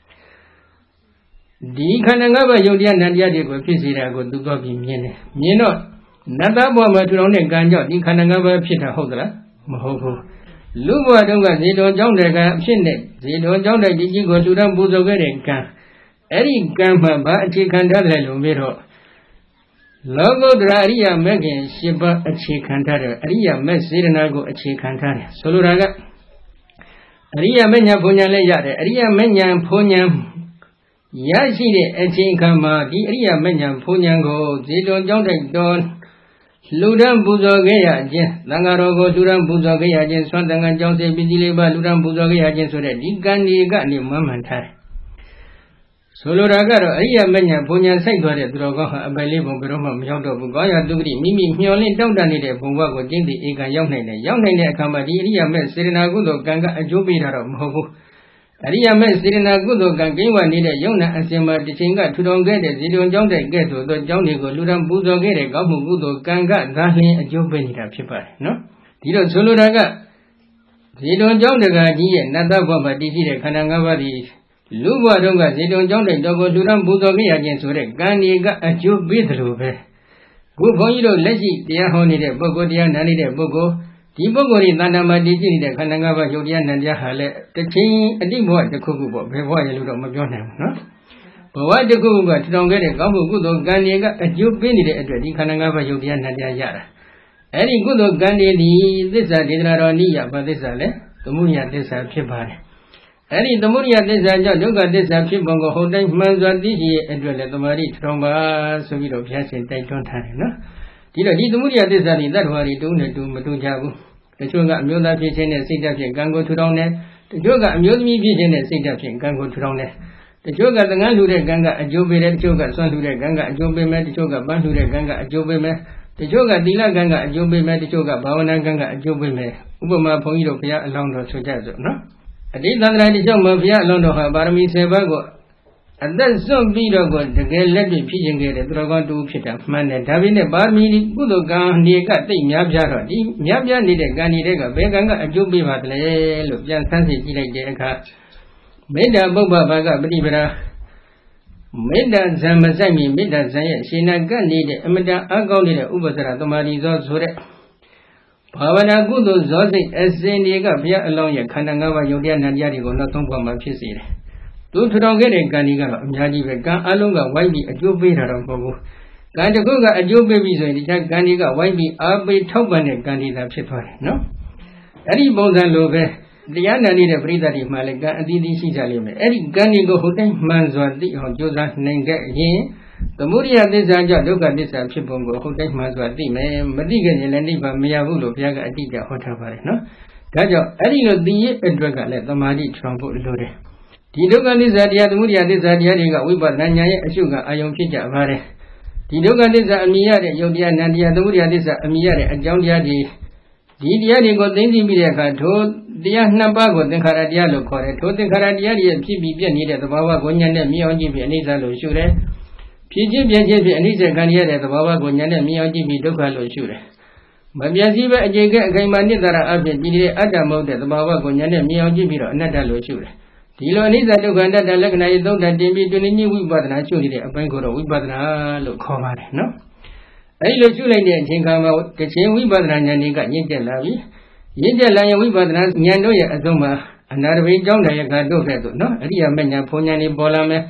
ဒီခန္ဓာ၅ပါးယုတ်တရားနံတရားတွေကိုဖြစ်စေတာကိုသူသွားပြီးမြင်တယ်မြင်တော့နတ်သားဘဝမှာထူထောင်တဲ့ကံကြောင့်ဒီခန္ဓာ၅ပါးဖြစ်တာဟုတ်သလားမဟုတ်ဘူးလူဘဝတုန်းကဇေတဝန်ကျောင်းတဲ့ကံအဖြစ်နဲ့ဇေတဝန်ကျောင်းတဲ့ဒီကြီးကိုလှူဒန်းပူဇော်ခဲ့တဲ့ကံအဲ့ဒီကံမှာဘာအခြေခံထားတယ်လို့မေးတော့လောကုတ္တရာအရိယမဂ်ခင်၈ပါးအခြေခံထားတယ်အရိယမဂ်စေတနာကိုအခြေခံထားတယ်ဆိုလိုတာကအရိယမဉ္ဇဉ်ဘုံဉာဏ်လည်းရတယ်အရိယမဉ္ဇဉ်ဘုံဉာဏ်ရရှိတဲ့အချိန်အခါမှာဒီအရိယမဉ္ဇဉ်ဘုံဉာဏ်ကိုဇေတဝန်ကျောင်းတိုက်တော်လူဒန်းပူဇော်ခဲ့ရခြင်းသံဃာတော်ကိုလူဒန်းပူဇော်ခဲ့ရခြင်းဆွမ်းသံဃာကျောင်းစေပစ္စည်းလေးပါလူဒန်းပူဇော်ခဲ့ရခြင်းဆိုတဲ့ဒီကံဒီကနေမှန်ထားတယ်ဆိုလိုတာကတော့အရိယမဉ္ဇဉ်ဘုံဉာဏ်စိုက်သွားတဲ့သူတော်ကောင်းဟာအပယ်လေးဘုံဘယ်တော့မှမရောက်တော့ဘူးကောင်းရာသူဂတိမိမိမျှော်လင့်တောင့်တနေတဲ့ဘုံဘဝကိုကျင့်တည်ဧကံရောက်နိုင်တယ်ရောက်နိုင်တဲ့အခါမှာဒီအရိယမဉ္ဇဉ်စေတနာကုသိုလ်ကံကအကျိုးပေးတာတော့မဟုတ်ဘူးအရိယမဉ္ဇဉ်စေတနာကုသိုလ်ကံကိဝနေတဲ့ယုံနာအစဉ်မှာတစ်ချိန်ကထူထောင်ခဲ့တဲ့ဇေတဝန်ကျောင်းတဲ့ကဲ့သို့သောကျောင်းတွေကိုလူဒန်းပူဇော်ခဲ့တဲ့ကောင်းမှုကုသိုလ်ကံကသာလျှင်အကျိုးပေးနေတာဖြစ်ပါတယ်နော်ဒီတော့ဆိုလိုတာကဇေတဝန်ကျောင်းတကာကြီးရဲ့နတ်သားဘဝမှာတည်ရှိတဲ့ခန္ဓာ၅ပါးဒီလူဘဝတုန်းကဇေတဝန်ကျောင်းတဲ့တော်ကိုလူဒန်းပူဇော်ခဲ့ရခြင်းဆိုတဲ့ကံဒီကအကျိုးပေးတယ်လို့ပဲခုဘုန်းကြီးတို့လက်ရှိတရားဟောနေတဲ့ပုဂ္ဂိုလ်တရားနာနေတဲ့ပုဂ္ဂိုလ်ဒီပုဂ္ဂိုလ်ဒီတဏ္ဍာမှာတည်ရှိနေတဲ့ခန္ဓာ၅ပါးယုတ်တရားနံတရားဟာလည်းတစ်ချိန်အတိဘဝတစ်ခုခုပေါ့ဘယ်ဘဝရလို့တော့မပြောနိုင်ဘူးနော်ဘဝတစ်ခုခုကထူထောင်ခဲ့တဲ့ကောင်းမှုကုသိုလ်ကံတွေကအကျိုးပေးနေတဲ့အတွက်ဒီခန္ဓာ၅ပါးယုတ်တရားနံတရားရတာအဲ့ဒီကုသိုလ်ကံတွေဒီသစ္စာဒေသနာတော်နိယဘာသစ္စာလဲသမုဒိယသစ္စာဖြစ်ပါတယ်အဲ့ဒီသမုဒိယသစ္စာကြောင့်ဒုက္ခသစ္စာဖြစ်ပုံကိုဟုတ်တိုင်းမှန်စွာသိရှိရဲ့အတွက်လည်းသမာဓိထူထောင်ပါဆိုပြီးတော့ဘုရားရှင်တိုက်တွန်းထားတယ်နော်ဒီတော့ဒီသမုဒိယသစ္စာဒီတ attva တွေတုံးနဲ့တူမတူကြဘူးတချို့ကအမျိုးသားဖြစ်ခြင်းနဲ့စိတ်ဓာတ်ဖြင့်ကံကိုထူထောင်တယ်တချို့ကအမျိုးသမီးဖြစ်ခြင်းနဲ့စိတ်ဓာတ်ဖြင့်ကံကိုထူထောင်တယ်တချို့ကသံဃာလှူတဲ့ကံကအကျိုးပေးတယ်တချို့ကဆွမ်းလှူတဲ့ကံကအကျိုးပေးမယ်တချို့ကပန်းလှူတဲ့ကံကအကျိုးပေးမယ်တချို့ကသီလကံကအကျိုးပေးမယ်တချို့ကဘာဝနာကံကအကျိုးပေးမယ်ဥပမာဘုန်းကြီးတို့ဘုရားအလောင်းတော်ဆိုကြစို့နော်အတိတ်သန္တရာတချို့မှာဘုရားအလောင်းတော်ဟာပါရမီ10ပါးကိုအသက်စွန့်ပြီးတော့ကိုတကယ်လက်တွေ့ဖြစ်ခြင်းခဲ့တဲ့သူတော်ကောင်းတူဖြစ်တာမှန်တယ်ဒါပေမဲ့ပါရမီကုသိုလ်ကံတွေကတိတ်များပြားတော့ဒီများပြားနေတဲ့ကံတွေကဘယ်ကံကအကျိုးပေးပါသလဲလို့ပြန်ဆန်းစစ်ကြည့်လိုက်တဲ့အခါမေတ္တာပုပ္ပဘာကပฏิပဒါမေတ္တာဇံမဆိုင်မီမေတ္တာဇံရဲ့ရှင်နာကပ်နေတဲ့အမတန်အကောင်းနေတဲ့ဥပ္ပစရသမာဓိဇောဆိုတဲ့ဘာဝနာကုသိုလ်ဇောစိတ်အစဉ်တွေကဘုရားအလောင်းရဲ့ခန္ဓာ၅ပါးယုတ်တရားနံတရားတွေကိုနောက်ဆုံးဘဝမှာဖြစ်စေတယ်သူထူထောင်ခဲ့တဲ့ကံဒီကတော့အများကြီးပဲကံအလုံးကဝိုင်းပြီးအကျိုးပေးတာတော့မဟုတ်ဘူးကံတစ်ခုကအကျိုးပေးပြီးဆိုရင်ဒီကံဒီကဝိုင်းပြီးအားပေးထောက်ပံ့တဲ့ကံဒီသာဖြစ်သွားတယ်နော်အဲ့ဒီပုံစံလိုပဲတရားနာနေတဲ့ပရိသတ်တွေမှလည်းကံအသီးသီးရှိကြလိမ့်မယ်အဲ့ဒီကံဒီကိုဟုတ်တိုင်းမှန်စွာသိအောင်ကြိုးစားနိုင်ခဲ့ရင်သမုဒိယသစ္စာကြောင့်ဒုက္ခသစ္စာဖြစ်ပုံကိုဟုတ်တိုင်းမှန်စွာသိမယ်မသိခဲ့ရင်လည်းနိဗ္ဗာန်မရဘူးလို့ဘုရားကအတိအကျဟောထားပါတယ်နော်ဒါကြောင့်အဲ့ဒီလိုသိရအတွက်ကလည်းသမာဓိထူထောင်ဖို့လိုတယ်ဒီဒုက္ခသစ္စာတရားသမုဒိယသစ္စာတရားတွေကဝိပဿနာဉာဏ်ရဲ့အရှုခံအာယုံဖြစ်ကြပါတယ်ဒီဒုက္ခသစ္စာအမြင်ရတဲ့ယုတ်တရားနံတရားသမုဒိယသစ္စာအမြင်ရတဲ့အကြောင်းတရားတွေဒီတရားတွေကိုသိသိပြီးတဲ့အခါထိုတရားနှစ်ပါးကိုသင်္ခါရတရားလို့ခေါ်တယ်ထိုသင်္ခါရတရားတွေရဲ့ဖြစ်ပြီးပြည့်နေတဲ့သဘာဝကိုဉာဏ်နဲ့မြင်အောင်ကြည့်ပြီးအနိစ္စလို့ရှုတယ်ဖြစ်ချင်းပြည့်ချင်းဖြစ်အနိစ္စခံရတဲ့သဘာဝကိုဉာဏ်နဲ့မြင်အောင်ကြည့်ပြီးဒုက္ခလို့ရှုတယ်မပြည့်စည်ပဲအကျင့်ကအခိုင်အမာနိတ္တရာအဖြစ်ဒီတဲ့အတ္တမဟုတ်တဲ့သဘာဝကိုဉာဏ်နဲ့မြင်အောင်ကြည့်ပြီးတော့အနတ္တလို့ရှုတယ်ဒီလိုအနိစ္စဒုက္ခအနတ္တလက္ခဏာရေးသုံးဓာတ်တင်ပြီးတွင်ကြီးဝိပဿနာရှုနေတဲ့အပိုင်းကိုတော့ဝိပဿနာလို့ခေါ်ပါတယ်နော်အဲဒီလိုရှုလိုက်တဲ့အချိန်ခါမှာတစ်ချိန်ဝိပဿနာဉာဏ်တွေကရင့်ကျက်လာပြီရင့်ကျက်လာရင်ဝိပဿနာဉာဏ်တို့ရဲ့အဆုံးမှာအနာတပိကျောင်းတရားကတို့ခဲ့သို့နော်အရိယာမဉ္ဇဉ်ဘုံဉာဏ်တွေပေါ်လာမယ်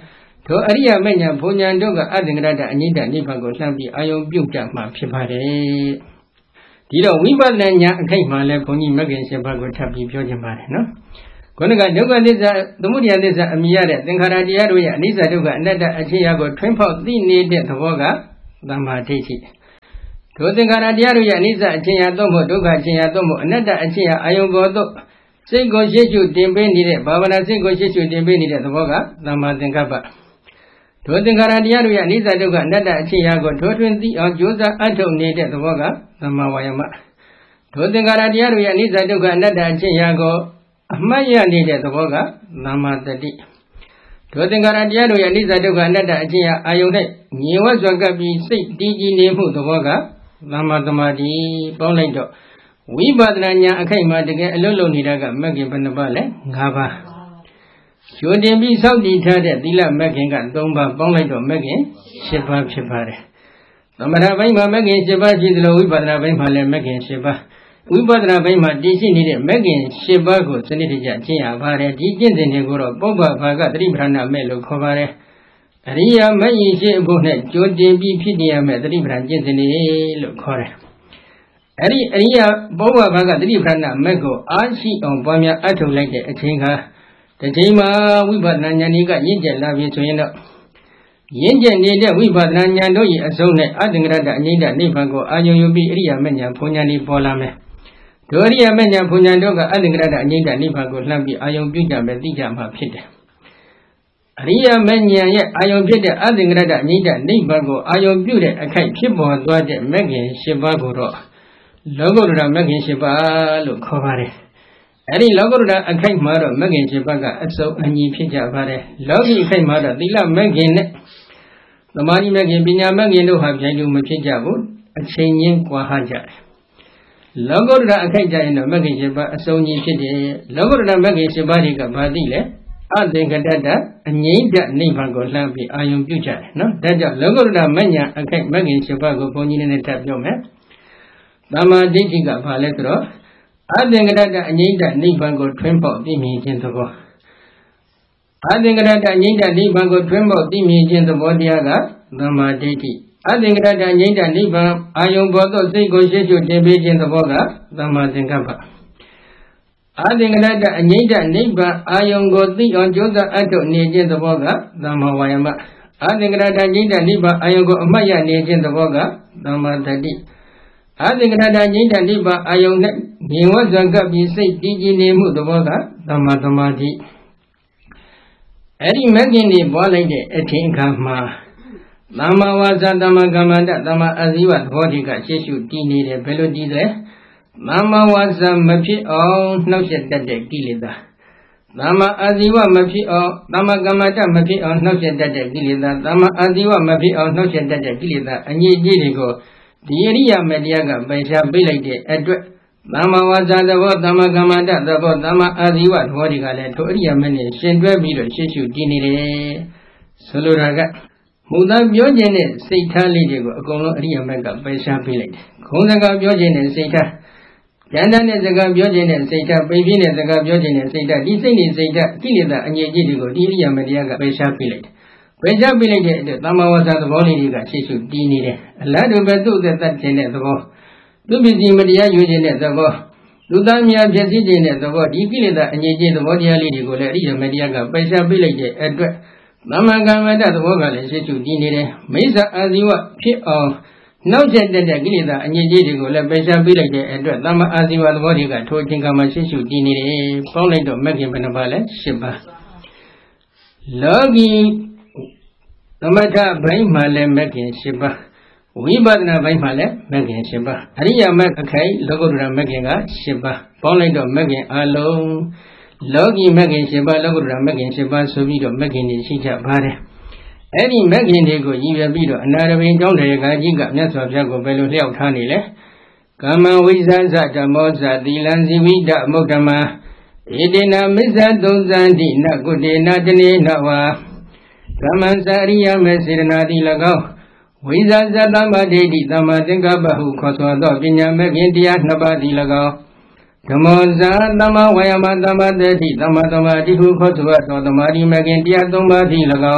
ထိုအရိယာမဉ္ဇဉ်ဘုံညာတို့ကအသင်္ကရတအငိဋ္ဌနိဗ္ဗာန်ကိုလှမ်းပြီးအာယုံပြုတ်ကြမှာဖြစ်ပါတယ်ဒီတော့ဝိပဿနာဉာဏ်အခိုက်မှာလဲဘုန်းကြီးမဂ္ဂင်7ပါးကိုထပ်ပြီးပြောခြင်းပါတယ်နော်ခုနကဒုက္ခသစ္စာသမုဒယသစ္စာအမိရတဲ့သင်္ခါရတရားတို့ရဲ့အနိစ္စဒုက္ခအနတ္တအခြေအကိုထွင်းဖောက်သိနေတဲ့သဘောကသမ္မာဒိဋ္ဌိဒုသင်္ခါရတရားတို့ရဲ့အနိစ္စအခြေအသို့မဟုတ်ဒုက္ခအခြေအသို့မဟုတ်အနတ္တအခြေအအာယုံပေါ်သို့စိတ်ကိုရှေ့ရှုတင်ပေးနေတဲ့ဘာဝနာစိတ်ကိုရှေ့ရှုတင်ပေးနေတဲ့သဘောကသမ္မာသင်္ကပ္ပဒုသင်္ခါရတရားတို့ရဲ့အနိစ္စဒုက္ခအနတ္တအခြေအကိုထိုးထွင်းသိအောင်ကြိုးစားအထောက်နေတဲ့သဘောကသမ္မာဝါယမဒုသင်္ခါရတရားတို့ရဲ့အနိစ္စဒုက္ခအနတ္တအခြေအကိုအမှတ်ရနေတဲ့သဘောကသမ္မာတတိဒုသင်္ခါရတရားတို့ရဲ့အနိစ္စဒုက္ခအနတ္တအခြေအအာယုန်၌ညီဝတ်စွာကပ်ပြီးစိတ်တည်ကြည်နေမှုသဘောကသမ္မာသမာဓိပေါင်းလိုက်တော့ဝိပဿနာဉာဏ်အခိုက်မှာတကယ်အလုံးလုံးနေတာကမဂ္ဂင်ဘယ်နှပါလဲ5ပါးကျွတင်ပြီးစောင့်တည်ထားတဲ့သီလမဂ္ဂင်က3ပါးပေါင်းလိုက်တော့မဂ္ဂင်7ပါးဖြစ်ပါတယ်သမထဘိုင်းမှာမဂ္ဂင်7ပါးရှိသလိုဝိပဿနာဘိုင်းမှာလည်းမဂ္ဂင်7ပါးဝိပဿနာဘိုင်းမှာတည်ရှိနေတဲ့မဂ္ဂင်7ပါးကိုစနစ်တကျကျင့်ရပါတယ်ဒီကျင့်စဉ်တွေကိုတော့ပုဗ္ဗဘာကသတိပဋ္ဌာန်မဲ့လို့ခေါ်ပါတယ်အရိယာမဂ္ဂင်ရှိအဖို့နဲ့ကျွတင်ပြီးဖြစ်နေရမယ့်သတိပဋ္ဌာန်ကျင့်စဉ်တွေလို့ခေါ်တယ်အဲ့ဒီအရိယာပုဗ္ဗဘာကသတိပဋ္ဌာန်မဲ့ကိုအားရှိအောင်ပွားများအထောက်လိုက်တဲ့အချိန်ခါဒီချိန်မှာဝိပဿနာဉာဏ်ကြီးကရင့်ကျက်လာပြီဆိုရင်တော့ရင့်ကျက်နေတဲ့ဝိပဿနာဉာဏ်တို့၏အစုံနဲ့အသင်္ကရတအငိဋ္ဌနိဗ္ဗာန်ကိုအာယုံယူပြီးအရိယာမဉ္ဇဉ်ဘုံဉာဏ်ဤပေါ်လာမယ်ဒုအရိယာမဉ္ဇဉ်ဘုံဉာဏ်တို့ကအသင်္ကရတအငိဋ္ဌနိဗ္ဗာန်ကိုလှမ်းပြီးအာယုံပြုကြမယ်သိကြမှာဖြစ်တယ်အရိယာမဉ္ဇဉ်ရဲ့အာယုံဖြစ်တဲ့အသင်္ကရတအငိဋ္ဌနိဗ္ဗာန်ကိုအာယုံပြုတဲ့အခိုက်ဖြစ်ပေါ်သွားတဲ့မဂ္ဂင်7ပါးကိုတော့လောကုတ္တရာမဂ္ဂင်7ပါးလို့ခေါ်ပါတယ်အဲ့ဒီလောကုတ္တရာအခိုက်မှာတော့မဂ္ဂင်7ပါးကအစုံအညီဖြစ်ကြပါတယ်လောကီအခိုက်မှာတော့သီလမဂ္ဂင်နဲ့သမာဓိမဂ္ဂင်ပညာမဂ္ဂင်တို့ဟာပြိုင်တူမဖြစ်ကြဘူးအချိန်ချင်းကွာဟကြတယ်လောကုတ္တရာအခိုက်ကြရင်တော့မဂ္ဂင်7ပါးအစုံညီဖြစ်တယ်လောကုတ္တရာမဂ္ဂင်7ပါးတွေကဘာသိလဲအသင်္ကတတအငိဋ္ဌနိဗ္ဗာန်ကိုလှမ်းပြီးအာယုံပြုကြတယ်နော်ဒါကြောင့်လောကုတ္တရာမဉ္ဇဉ်အခိုက်မဂ္ဂင်7ပါးကိုဘုန်းကြီးနဲ့ထပ်ပြောမယ်သမ္မာဒိဋ္ဌိကဘာလဲဆိုတော့အသင်္ကတတအငိဋ္ဌနိဗ္ဗာန်ကိုထွင်းပေါက်သိမြင်ခြင်းသဘောအသင်္ကတတအငိဋ္ဌနိဗ္ဗာန်ကိုထွင်းပေါက်သိမြင်ခြင်းသဘောတရားကသမ္မာဒိဋ္ဌိအသင်္ကတတအငိဋ္ဌနိဗ္ဗာန်အာယုံပေါ်သို့စိတ်ကိုရှေ့ရှုတင်ပေးခြင်းသဘောကသမ္မာသင်္ကပ္ပအသင်္ကတတအငိဋ္ဌနိဗ္ဗာန်အာယုံကိုသိအောင်ကြိုးစားအထောက်နေခြင်းသဘောကသမ္မာဝါယမအသင်္ကတတအငိဋ္ဌနိဗ္ဗာန်အာယုံကိုအမှတ်ရနေခြင်းသဘောကသမ္မာတတိအသင်္ကတတငိဋ္ဌနိဗ္ဗာန်အာယုန်နဲ့ဉာဏ်ဝဇ္ဇကပ်ပြီးစိတ်တည်ကြည်နေမှုသဘောကသမ္မာသမာဓိအဲ့ဒီမဂ္ဂင်တွေပွားလိုက်တဲ့အထင်အခါမှာသမ္မာဝါစာသမ္မာကမ္မန္တသမ္မာအာဇီဝသဘောတိကရှေ့ရှုတည်နေတယ်ဘယ်လိုတည်လဲသမ္မာဝါစာမဖြစ်အောင်နှောက်ယှက်တတ်တဲ့ကိလေသာသမ္မာအာဇီဝမဖြစ်အောင်သမ္မာကမ္မန္တမဖြစ်အောင်နှောက်ယှက်တတ်တဲ့ကိလေသာသမ္မာအာဇီဝမဖြစ်အောင်နှောက်ယှက်တတ်တဲ့ကိလေသာအငြိအကျေးတွေကိုဒီအရိယာမတရားကပယ်ရှားပေးလိုက်တဲ့အတွက်သမ္မာဝါစာသဘောသမ္မာကမ္မန္တသဘောသမ္မာအာဇီဝသဘောတွေကလည်းထိုအရိယာမနဲ့ရှင်တွဲပြီးတော့ရှေ့ရှုတည်နေတယ်ဆိုလိုတာကမူသားပြောခြင်းနဲ့စိတ်ထားလေးတွေကိုအကုန်လုံးအရိယာမကပယ်ရှားပေးလိုက်တယ်ခုံးစကားပြောခြင်းနဲ့စိတ်ထားဉာဏ်နဲ့စကားပြောခြင်းနဲ့စိတ်ထားပိန်ပြင်းနဲ့စကားပြောခြင်းနဲ့စိတ်ထားဒီစိတ်နဲ့စိတ်ထားကိလေသာအငြိအကျေးတွေကိုဒီအရိယာမတရားကပယ်ရှားပေးလိုက်တယ်ပယ်ရှားပေးလိုက်တဲ့အတွက်သမ္မာဝါစာသဘောလေးတွေကရှေ့ရှုတည်နေတယ်အလတ်တို့ပဲသူ့သက်တတ်ခြင်းတဲ့သဘောသူပစ္စည်းမတရားယူခြင်းတဲ့သဘောလူသားများဖြစ်စီခြင်းတဲ့သဘောဒီကိလေသာအငြိအကျေးသဘောတရားလေးတွေကိုလည်းအရိယာမတရားကပယ်ရှားပေးလိုက်တဲ့အတွက်သမ္မာကမ္မန္တသဘောကလည်းရှေ့ရှုတည်နေတယ်မိစ္ဆာအာဇီဝဖြစ်အောင်နောက်ကျတဲ့ကိလေသာအငြိအကျေးတွေကိုလည်းပယ်ရှားပေးလိုက်တဲ့အတွက်သမ္မာအာဇီဝသဘောတွေကထိုအချိန်ကမှရှေ့ရှုတည်နေတယ်ပေါင်းလိုက်တော့မဂ္ဂင်ဘယ်နှပါလဲ10ပါးလောကီသမထဘိုင်းမှာလည်းမဂ္ဂင်10ပါးဝိပဿနာဘိုင်းမှာလည်းမဂ္ဂင်10ပါးအရိယာမဂ္ဂအခိုက်လောကုတ္တရာမဂ္ဂင်က10ပါးပေါင်းလိုက်တော့မဂ္ဂင်အလုံးလောကီမဂ္ဂင်10ပါးလောကုတ္တရာမဂ္ဂင်10ပါးဆိုပြီးတော့မဂ္ဂင်တွေရှိကြပါတယ်အဲ့ဒီမဂ္ဂင်တွေကိုရည်ရွယ်ပြီးတော့အနာရဘိန်ကျောင်းတရားကြီးကမြတ်စွာဘုရားကိုဘယ်လိုလျှောက်ထားနေလဲကာမဝိဇ္ဇာဓမ္မောဇသီလံဇီဝိတမုဒ္ဓမဧတေနမစ္ဆသုံးဇန္တိနကုတေနတနေနဝါသမ္မာစရိယမေစေရနာတိ၎င်းဝိဇ္ဇာသတ္တမဒိဋ္ဌိသမ္မာသင်္ကပ္ပဟုခေါ်ဆိုသောပညာမဂ္ဂင်တရား2ပါးတိ၎င်းဓမ္မောဇာသမ္မာဝါယမသမ္မာတတိသမ္မာသမာဓိဟုခေါ်ဆိုသောသမာဓိမဂ္ဂင်တရား3ပါးတိ၎င်း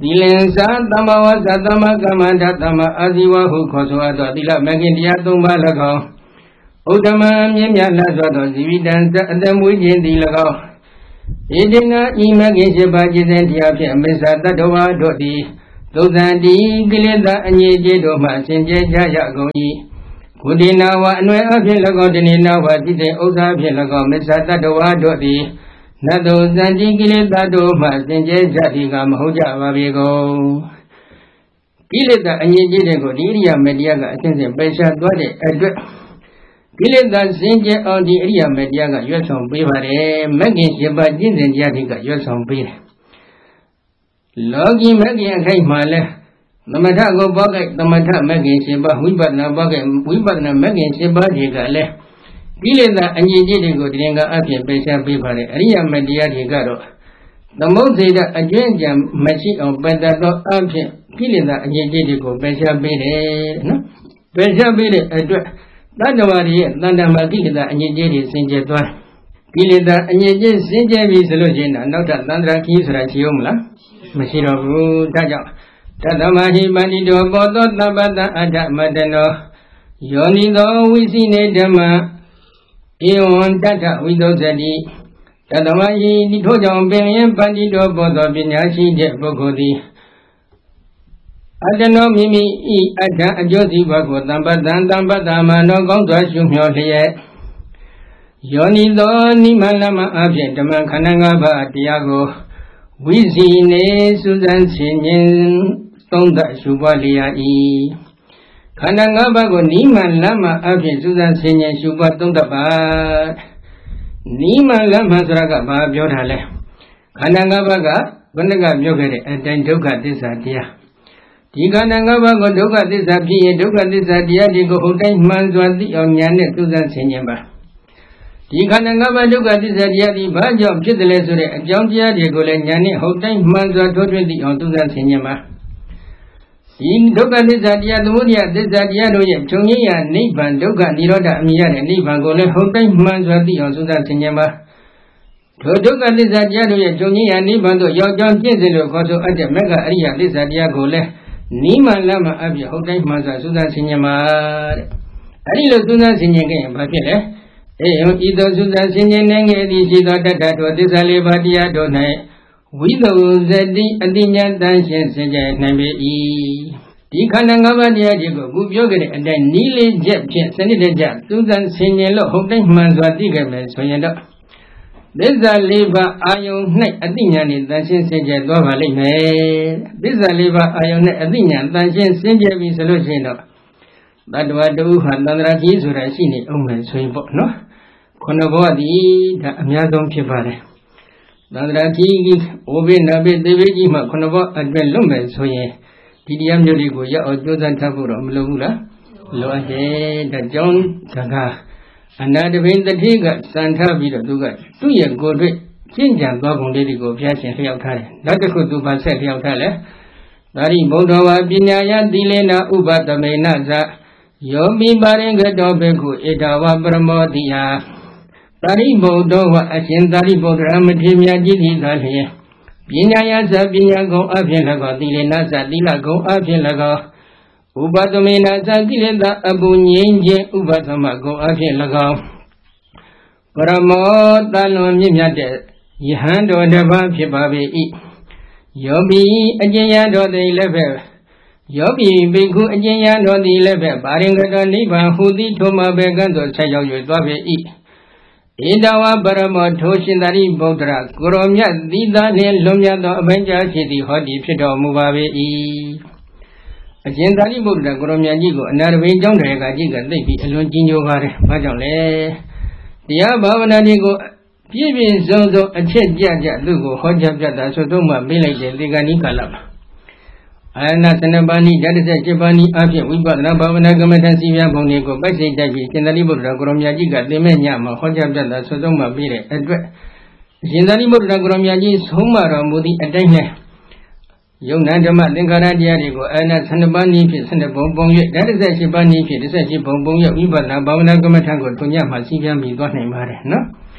သီလင်္စာသမ္မာဝါစာသမ္မာကမ္မန္တသမ္မာအာဇီဝဟုခေါ်ဆိုအပ်သောသီလမဂ္ဂင်တရား 3 ပါး၎င်းဥဒ္ဓမမြင့်မြတ်လှစွာသောဇီဝိတံအတမွေးခြင်းသည်၎င်းဣတိငါဤမဂ္ဂင် 7 ပါးကျင့်စဉ်တရားဖြင့်အမိစ္ဆာတတ္တဝါတို့သည်သုဇံတိကိလေသာအငြိကျေတို့မှစင်ကြယ်ကြရကုန်၏ကုတိနာဝအနွယ်အဖြစ်၎င်းတဏိနာဝတိတေဥစ္စာဖြင့်၎င်းမိစ္ဆာတတ္တဝါတို့သည်နတ်တို့ဇန်တိကိလေသာတို့မှစင်ကြယ်ကြသည်ကမဟုတ်ကြပါပေကုန်ကိလေသာအငြိကျေတွေကိုဒီအရိယာမေတ္တရားကအစဉ်စဉ်ပယ်ရှားသွားတဲ့အတွက်ကိလေသာစင်ကြယ်အောင်ဒီအရိယာမေတ္တရားကရွတ်ဆောင်ပေးပါတယ်မဂ္ဂင် 7 ပါးကျင့်စဉ်တရားတွေကရွတ်ဆောင်ပေးတယ်လောကီမဂ္ဂင်အခိုက်မှာလဲသမထကိုပေါက်သမထမဂ္ဂင် 7 ပါးဝိပဿနာပေါက်ဝိပဿနာမဂ္ဂင် 7 ပါးတွေကလည်းကိလေသာအငြိကျေတွေကိုတရင်ကအဖြစ်ပယ်ရှားပေးပါတယ်အရိယာမေတ္တရားတွေကတော့သမုဒ္ဒေအကျဉ်းကြံမရှိအောင်ပယ်တတ်သောအဖြစ်ကိလေသာအငြိကျေတွေကိုပယ်ရှားပေးတယ်နော်ပယ်ရှားပေးတဲ့အတွက်တတ္တဝါတွေရဲ့တဏ္ဍာမှာကိလေသာအငြိကျေတွေစင်ကြယ်သွားကိလေသာအငြိကျေစင်ကြယ်ပြီဆိုလို့ရှိရင်နောက်ထပ်သန္တရာခီးဆိုတာရှိဦးမလားမရှိတော့ဘူးဒါကြောင့်တတ္တမဟိပန္တိတောဘောသောသဗ္ဗတအဋ္ဌမတနောယောနိသောဝိသိနေဓမ္မဧဝံတတ္ထဝိသုဇတိတတ္တမဟိဒီထို့ကြောင့်ပင်ရင်ပန္တိတောဘောသောပညာရှိတဲ့ပုဂ္ဂိုလ်သည်အတ္တနောမိမိဤအတ္တအကျိုးစီးပွားကိုသမ္ပတံသမ္ပတ္တမနောကောင်းစွာရှုမြော်လျက်ယောနိသောနိမလမအဖြင့်ဓမ္မခန္ဓာ 5 ပါးတရားကိုဝိဇိနေစုဇန်ဆင်ခြင်းသုံးသပ်ရှုပွားလျက်၏ခန္ဓာ 5 ပါးကိုနိမလမအဖြင့်စုဇန်ဆင်ခြင်းရှုပွားသုံးသပ်ပါနိမလမဆိုတာကဘာပြောတာလဲခန္ဓာ 5 ပါးကဘုန်းကပြောခဲ့တဲ့အတိုင်းဒုက္ခသစ္စာတရားဒီခန္ဓာ 5 ပါးကိုဒုက္ခသစ္စာဖြစ်ရင်ဒုက္ခသစ္စာတရားတွေကိုဟုတ်တိုင်းမှန်စွာသိအောင်ဉာဏ်နဲ့သုဇန်ဆင်ခြင်းပါဒီခန္ဓာ 5 ပါးဒုက္ခသစ္စာတရားဒီဘာကြောင့်ဖြစ်တယ်လဲဆိုတဲ့အကြောင်းတရားတွေကိုလည်းဉာဏ်နဲ့ဟုတ်တိုင်းမှန်စွာထိုးထွင်းသိအောင်သုဇန်ဆင်ခြင်းပါဒီဒုက္ခသစ္စာတရားသမုဒယသစ္စာတရားတို့ရဲ့ချုပ်ငြိမ်းရာနိဗ္ဗာန်ဒုက္ခនិရောဓအမြင်ရတဲ့နိဗ္ဗာန်ကိုလည်းဟုတ်တိုင်းမှန်စွာသိအောင်သုဇန်ဆင်ခြင်းပါထိုဒုက္ခသစ္စာတရားတို့ရဲ့ချုပ်ငြိမ်းရာနိဗ္ဗာန်တို့ရောက်ကြောင်းပြည့်စုံလို့ခေါ်ဆိုအပ်တဲ့မဂ္ဂအရိယသစ္စာတရားကိုလည်းနိမလမအပြည့်ဟုတ်တိုင်းမှန်စွာသုဇန်ဆင်ခြင်းပါတဲ့အဲဒီလိုသုဇန်ဆင်ခြင်းကဘာဖြစ်လဲအေယံဤသို့သုဇန်ဆင်ခြင်းနဲ့ငယ်သည်ရှိသောတတ္တတို့သစ္စာ 4 ပါးတရားတို့၌ဝိသုဇတိအတိညာတန်ရှင်းစင်ကြယ်နိုင်ပေ၏ဒီခန္ဓာ 5 ပါးတရားတွေကိုခုပြောခဲ့တဲ့အတိုင်းနီးလေးချက်ဖြင့်စနစ်တကျသုဇန်ဆင်ခြင်းလို့ဟုတ်တိုင်းမှန်စွာသိခဲ့မယ်ဆိုရင်တော့သစ္စာ 4 ပါးအာယုန်၌အတိညာနှင့်တန်ရှင်းစင်ကြယ်သွားပါလိမ့်မယ်သစ္စာ 4 ပါးအာယုန်၌အတိညာတန်ရှင်းစင်ကြယ်ပြီဆိုလို့ရှိရင်တော့တတ္တဝါတူဟာသန္တရာကြီးဆိုတာရှိနေအောင်မယ်ဆိုရင်ပေါ့နော်ခုနဘဝသည်ဒါအများဆုံးဖြစ်ပါတယ်သန္တရာကြီးအိုဘေးနာဘေးသေဘေးကြီးမှခုနဘဝအတွင်းလွတ်မယ်ဆိုရင်ဒီတရားမျိုးတွေကိုရအောင်ကြိုးစားထားဖို့တော့မလိုဘူးလားလိုအပ်တယ်ဒါကြောင့်ဒါကအနာတပင်တတိကစံထားပြီးတော့သူကသူ့ရဲ့ကိုယ်တွေ့ရှင်းကြံသွားပုံလေးတွေကိုဘုရားရှင်လျှောက်ထားတယ်နောက်တစ်ခုသူပါဆက်လျှောက်ထားလဲသာရိဗုဒ္ဓဝါပညာယသီလေနဥပသမေနဇယောမိပါရင်ကတောဘေကုဧတဝပရမောတိယသာရိဗုဒ္ဓဝါအရှင်သာရိပုတ္တရာမထေရမြတ်ကြီးသည်သာလျှင်ပညာယသပညာကုံအဖြစ်၎င်းသီလေနသသီလကုံအဖြစ်၎င်းဥပသမေနသကိလေသာအပူငြိမ်းခြင်းဥပသမကုံအဖြစ်၎င်းပရမောတလွန်မြင့်မြတ်တဲ့ယဟန်တော်တစ်ပါးဖြစ်ပါပေ၏ယောဘီအကျဉ်းရတော်သည်လည်းပဲယောဘီဘိက္ခုအကျဉ်းရတော်သည်လည်းပဲပါရင်ကတော်နိဗ္ဗာန်ဟူသည်ထိုမှာပဲကံတော်ဆက်ရောက်၍သွားပေ၏ဧတဝပရမောထိုရှင်သာရိပုတ္တရာကိုရောမြတ်သီသာနှင့်လွန်မြတ်သောအဘိညာရှိသည်ဟောဒီဖြစ်တော်မူပါပေ၏အရှင်သာရိပုတ္တရာကိုရောမြတ်ကြီးကိုအနာရဘိကျောင်းတော်ကကြီးကသိပြီးအလွန်ကြီးညိုပါတယ်ဘာကြောင့်လဲတရားဘာဝနာတွေကိုပြည့်ပြည့်စုံစုံအချက်ကြကြသူ့ကိုဟောကြားပြတာဆိုတော့မှမေးလိုက်တဲ့ဒီကဏီကာလမှာအာနာသနပါဏိဓာတ်7ပါဏိအဖြစ်ဝိပဿနာဘာဝနာကမ္မထစီပြပုံတွေကိုပိုက်စိတ်တိုက်ပြီးရှင်သာရိပုတ္တရာကိုရောမြတ်ကြီးကသင်မဲ့ညမှာဟောကြားပြတာဆိုတော့မှပြီးတဲ့အတွက်ရှင်သာရိပုတ္တရာကိုရောမြတ်ကြီးဆုံးမတော်မူသည့်အတိုင်းနဲ့ယုံနာဓမ္မသင်္ခါရတရားတွေကိုအာနာ12ပါးနည်းဖြင့်12ပုံပုံ၍ဓာတ်18ပါးနည်းဖြင့်18ပုံပုံ၍ဝိပဿနာဘာဝနာကမ္မထကိုတုံညမှာစီးပြန်ပြီးသွားနိုင်ပါတယ်နော်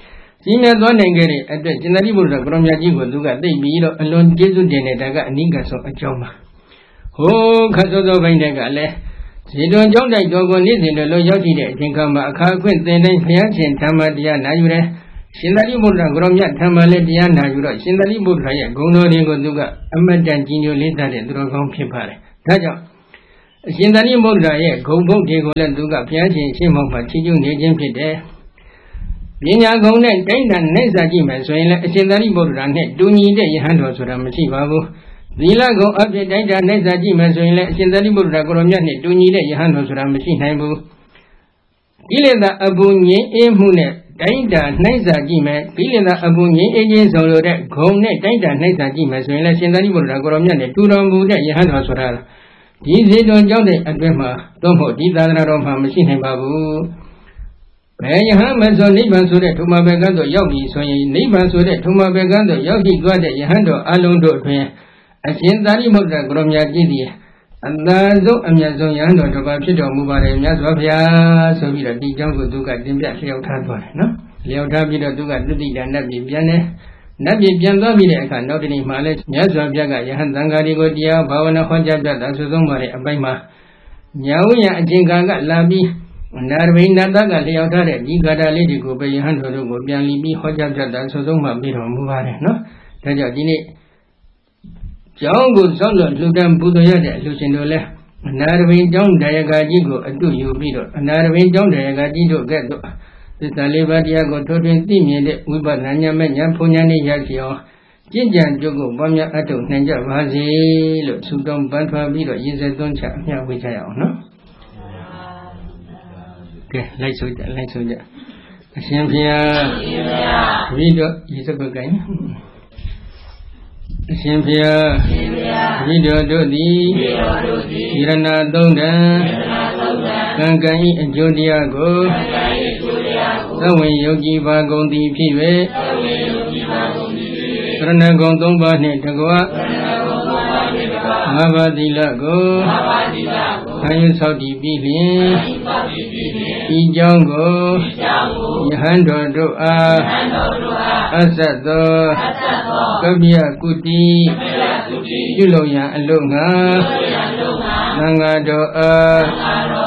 ကြီးမြတ်သွားနိုင်ခဲ့တဲ့အတွက်ရှင်သာရိပုတ္တရာကိုရောမြတ်ကြီးကိုသူကသိပြီးတော့အလွန်ကျေးဇူးတင်နေတာကအနိကဆုံးအကြောင်းပါဟိုးခတ်စောစောပိုင်းတည်းကလည်းဇေတဝန်ကျောင်းတိုက်တော်ကိုနေ့စဉ်လိုရောက်ရှိတဲ့အချိန်ခါမှာအခါအခွင့်သင်တိုင်းဘုရားရှင်ဓမ္မတရားနာယူတယ်ရှင်သာရိပုတ္တရာကိုရောမြတ်ဓမ္မလည်းတရားနာယူတော့ရှင်သာရိပုတ္တရာရဲ့ဂုဏ်တော်တွေကိုသူကအမတ္တကြီးညိုလေးထားတဲ့သူတော်ကောင်းဖြစ်ပါတယ်ဒါကြောင့်အရှင်သာရိပုတ္တရာရဲ့ဂုဏ်ဘုတ်တွေကိုလည်းသူကဘုရားရှင်ရှင်းမောက်မှာချီးကျူးနေခြင်းဖြစ်တယ်ပညာဂုဏ်နဲ့တိုင်းတန်နိုင်စာကြည့်မယ်ဆိုရင်လည်းအရှင်သာရိပုတ္တရာနဲ့တူညီတဲ့ယဟန်တော်ဆိုတာမရှိပါဘူးသီလဂုဏ်အဖြစ်တိုင်းတန်နိုင်စာကြည့်မယ်ဆိုရင်လည်းအရှင်သာရိပုတ္တရာကိုရောမြတ်နဲ့တူညီတဲ့ယဟန်တော်ဆိုတာမရှိနိုင်ဘူးကိလေသာအပူငြိမ်းအေးမှုနဲ့တိုင်းတန်နိုင်စာကြည့်မယ်ကိလေသာအပူငြိမ်းအေးခြင်းဆောင်လို့တဲ့ဂုဏ်နဲ့တိုင်းတန်နိုင်စာကြည့်မယ်ဆိုရင်လည်းရှင်သာရိပုတ္တရာကိုရောမြတ်နဲ့တူတော်မူတဲ့ယဟန်တော်ဆိုတာဒီဇေတဝန်ကျောင်းတဲ့အတွင်းမှာတော့မဟုတ်ဒီသာသနာတော်မှာမရှိနိုင်ပါဘူးဘယ်ယဟန်မဆိုနိဗ္ဗာန်ဆိုတဲ့ထုမဘေကံတို့ရောက်ပြီဆိုရင်နိဗ္ဗာန်ဆိုတဲ့ထုမဘေကံတို့ရောက်ရှိသွားတဲ့ယဟန်တော်အလုံးတို့အတွင်းအရှင်သာရိပုတ္တရာကိုရောမြတ်ကြီးသည်အသာဆုံးအမြတ်ဆုံးယဟန်တော်တစ်ပါးဖြစ်တော်မူပါတယ်မြတ်စွာဘုရားဆိုပြီးတော့ဒီကျောင်းကိုသူကတင်ပြလျှောက်ထားသွားတယ်နော်လျှောက်ထားပြီးတော့သူကသုတိတနတ်ပြည်ပြန်တယ်နတ်ပြည်ပြန်သွားပြီးတဲ့အခါနောက်တနေ့မှလည်းမြတ်စွာဘုရားကယဟန်သံဃာတွေကိုတရားဘာဝနာဟောကြားပြတာဆိုဆုံးပါတဲ့အပိုင်းမှာညာဝိယအချိန်ကာကလာပြီးနာရဝိနတကလျှောက်ထားတဲ့ဒီဂါထာလေးတွေကိုပဲယဟန်တော်တို့ကိုပြန်လီပြီးဟောကြားပြတာဆိုဆုံးမှပြီးတော်မူပါတယ်နော်ဒါကြောင့်ဒီနေ့ကျောင်းကိုစောင့်လို့လှူဒန်းပူဇော်ရတဲ့လူရှင်တို့လည်းအနာရဝိကျောင်းတရားကာကြီးကိုအတုယူပြီးတော့အနာရဝိကျောင်းတရားကာကြီးတို့ကဲ့သို့သစ္စာလေးပါးတရားကိုထိုးထွင်းသိမြင်တဲ့ဝိပဿနာဉာဏ်မဲ့ဉာဏ်ဖုန်ဉာဏ်နဲ့ရရှိအောင်ကျင့်ကြံကြုတ်ကိုပွားများအထောက်နိုင်ကြပါစေလို့ဆုတောင်းပန်ထွားပြီးတော့ရည်စက်သွန်းချအမျှဝေကြရအောင်နော်ကဲလိုက်ဆိုကြအရှင်ဘုရားပြီးတော့ရည်စက်ကိုကိုင်းအရှင်ဘုရားပြီးတော့တို့သည်ယရဏသုံးတံကံကံဤအကျိုးတရားကိုသဝေယုတ်ကြည်ပါကုန်သည်ဖြစ်၍သရဏဂုံ၃ပါးနှင့်တကွငါးပါးသီလကိုခံယူဆောက်တည်ပြီးလျှင်ဤကြောင်းကိုယဟန်တော်တို့အားအဆက်သောကပ္ပယကုတိပြုလုပ်ရန်အလို့ငါသံဃာတော်အား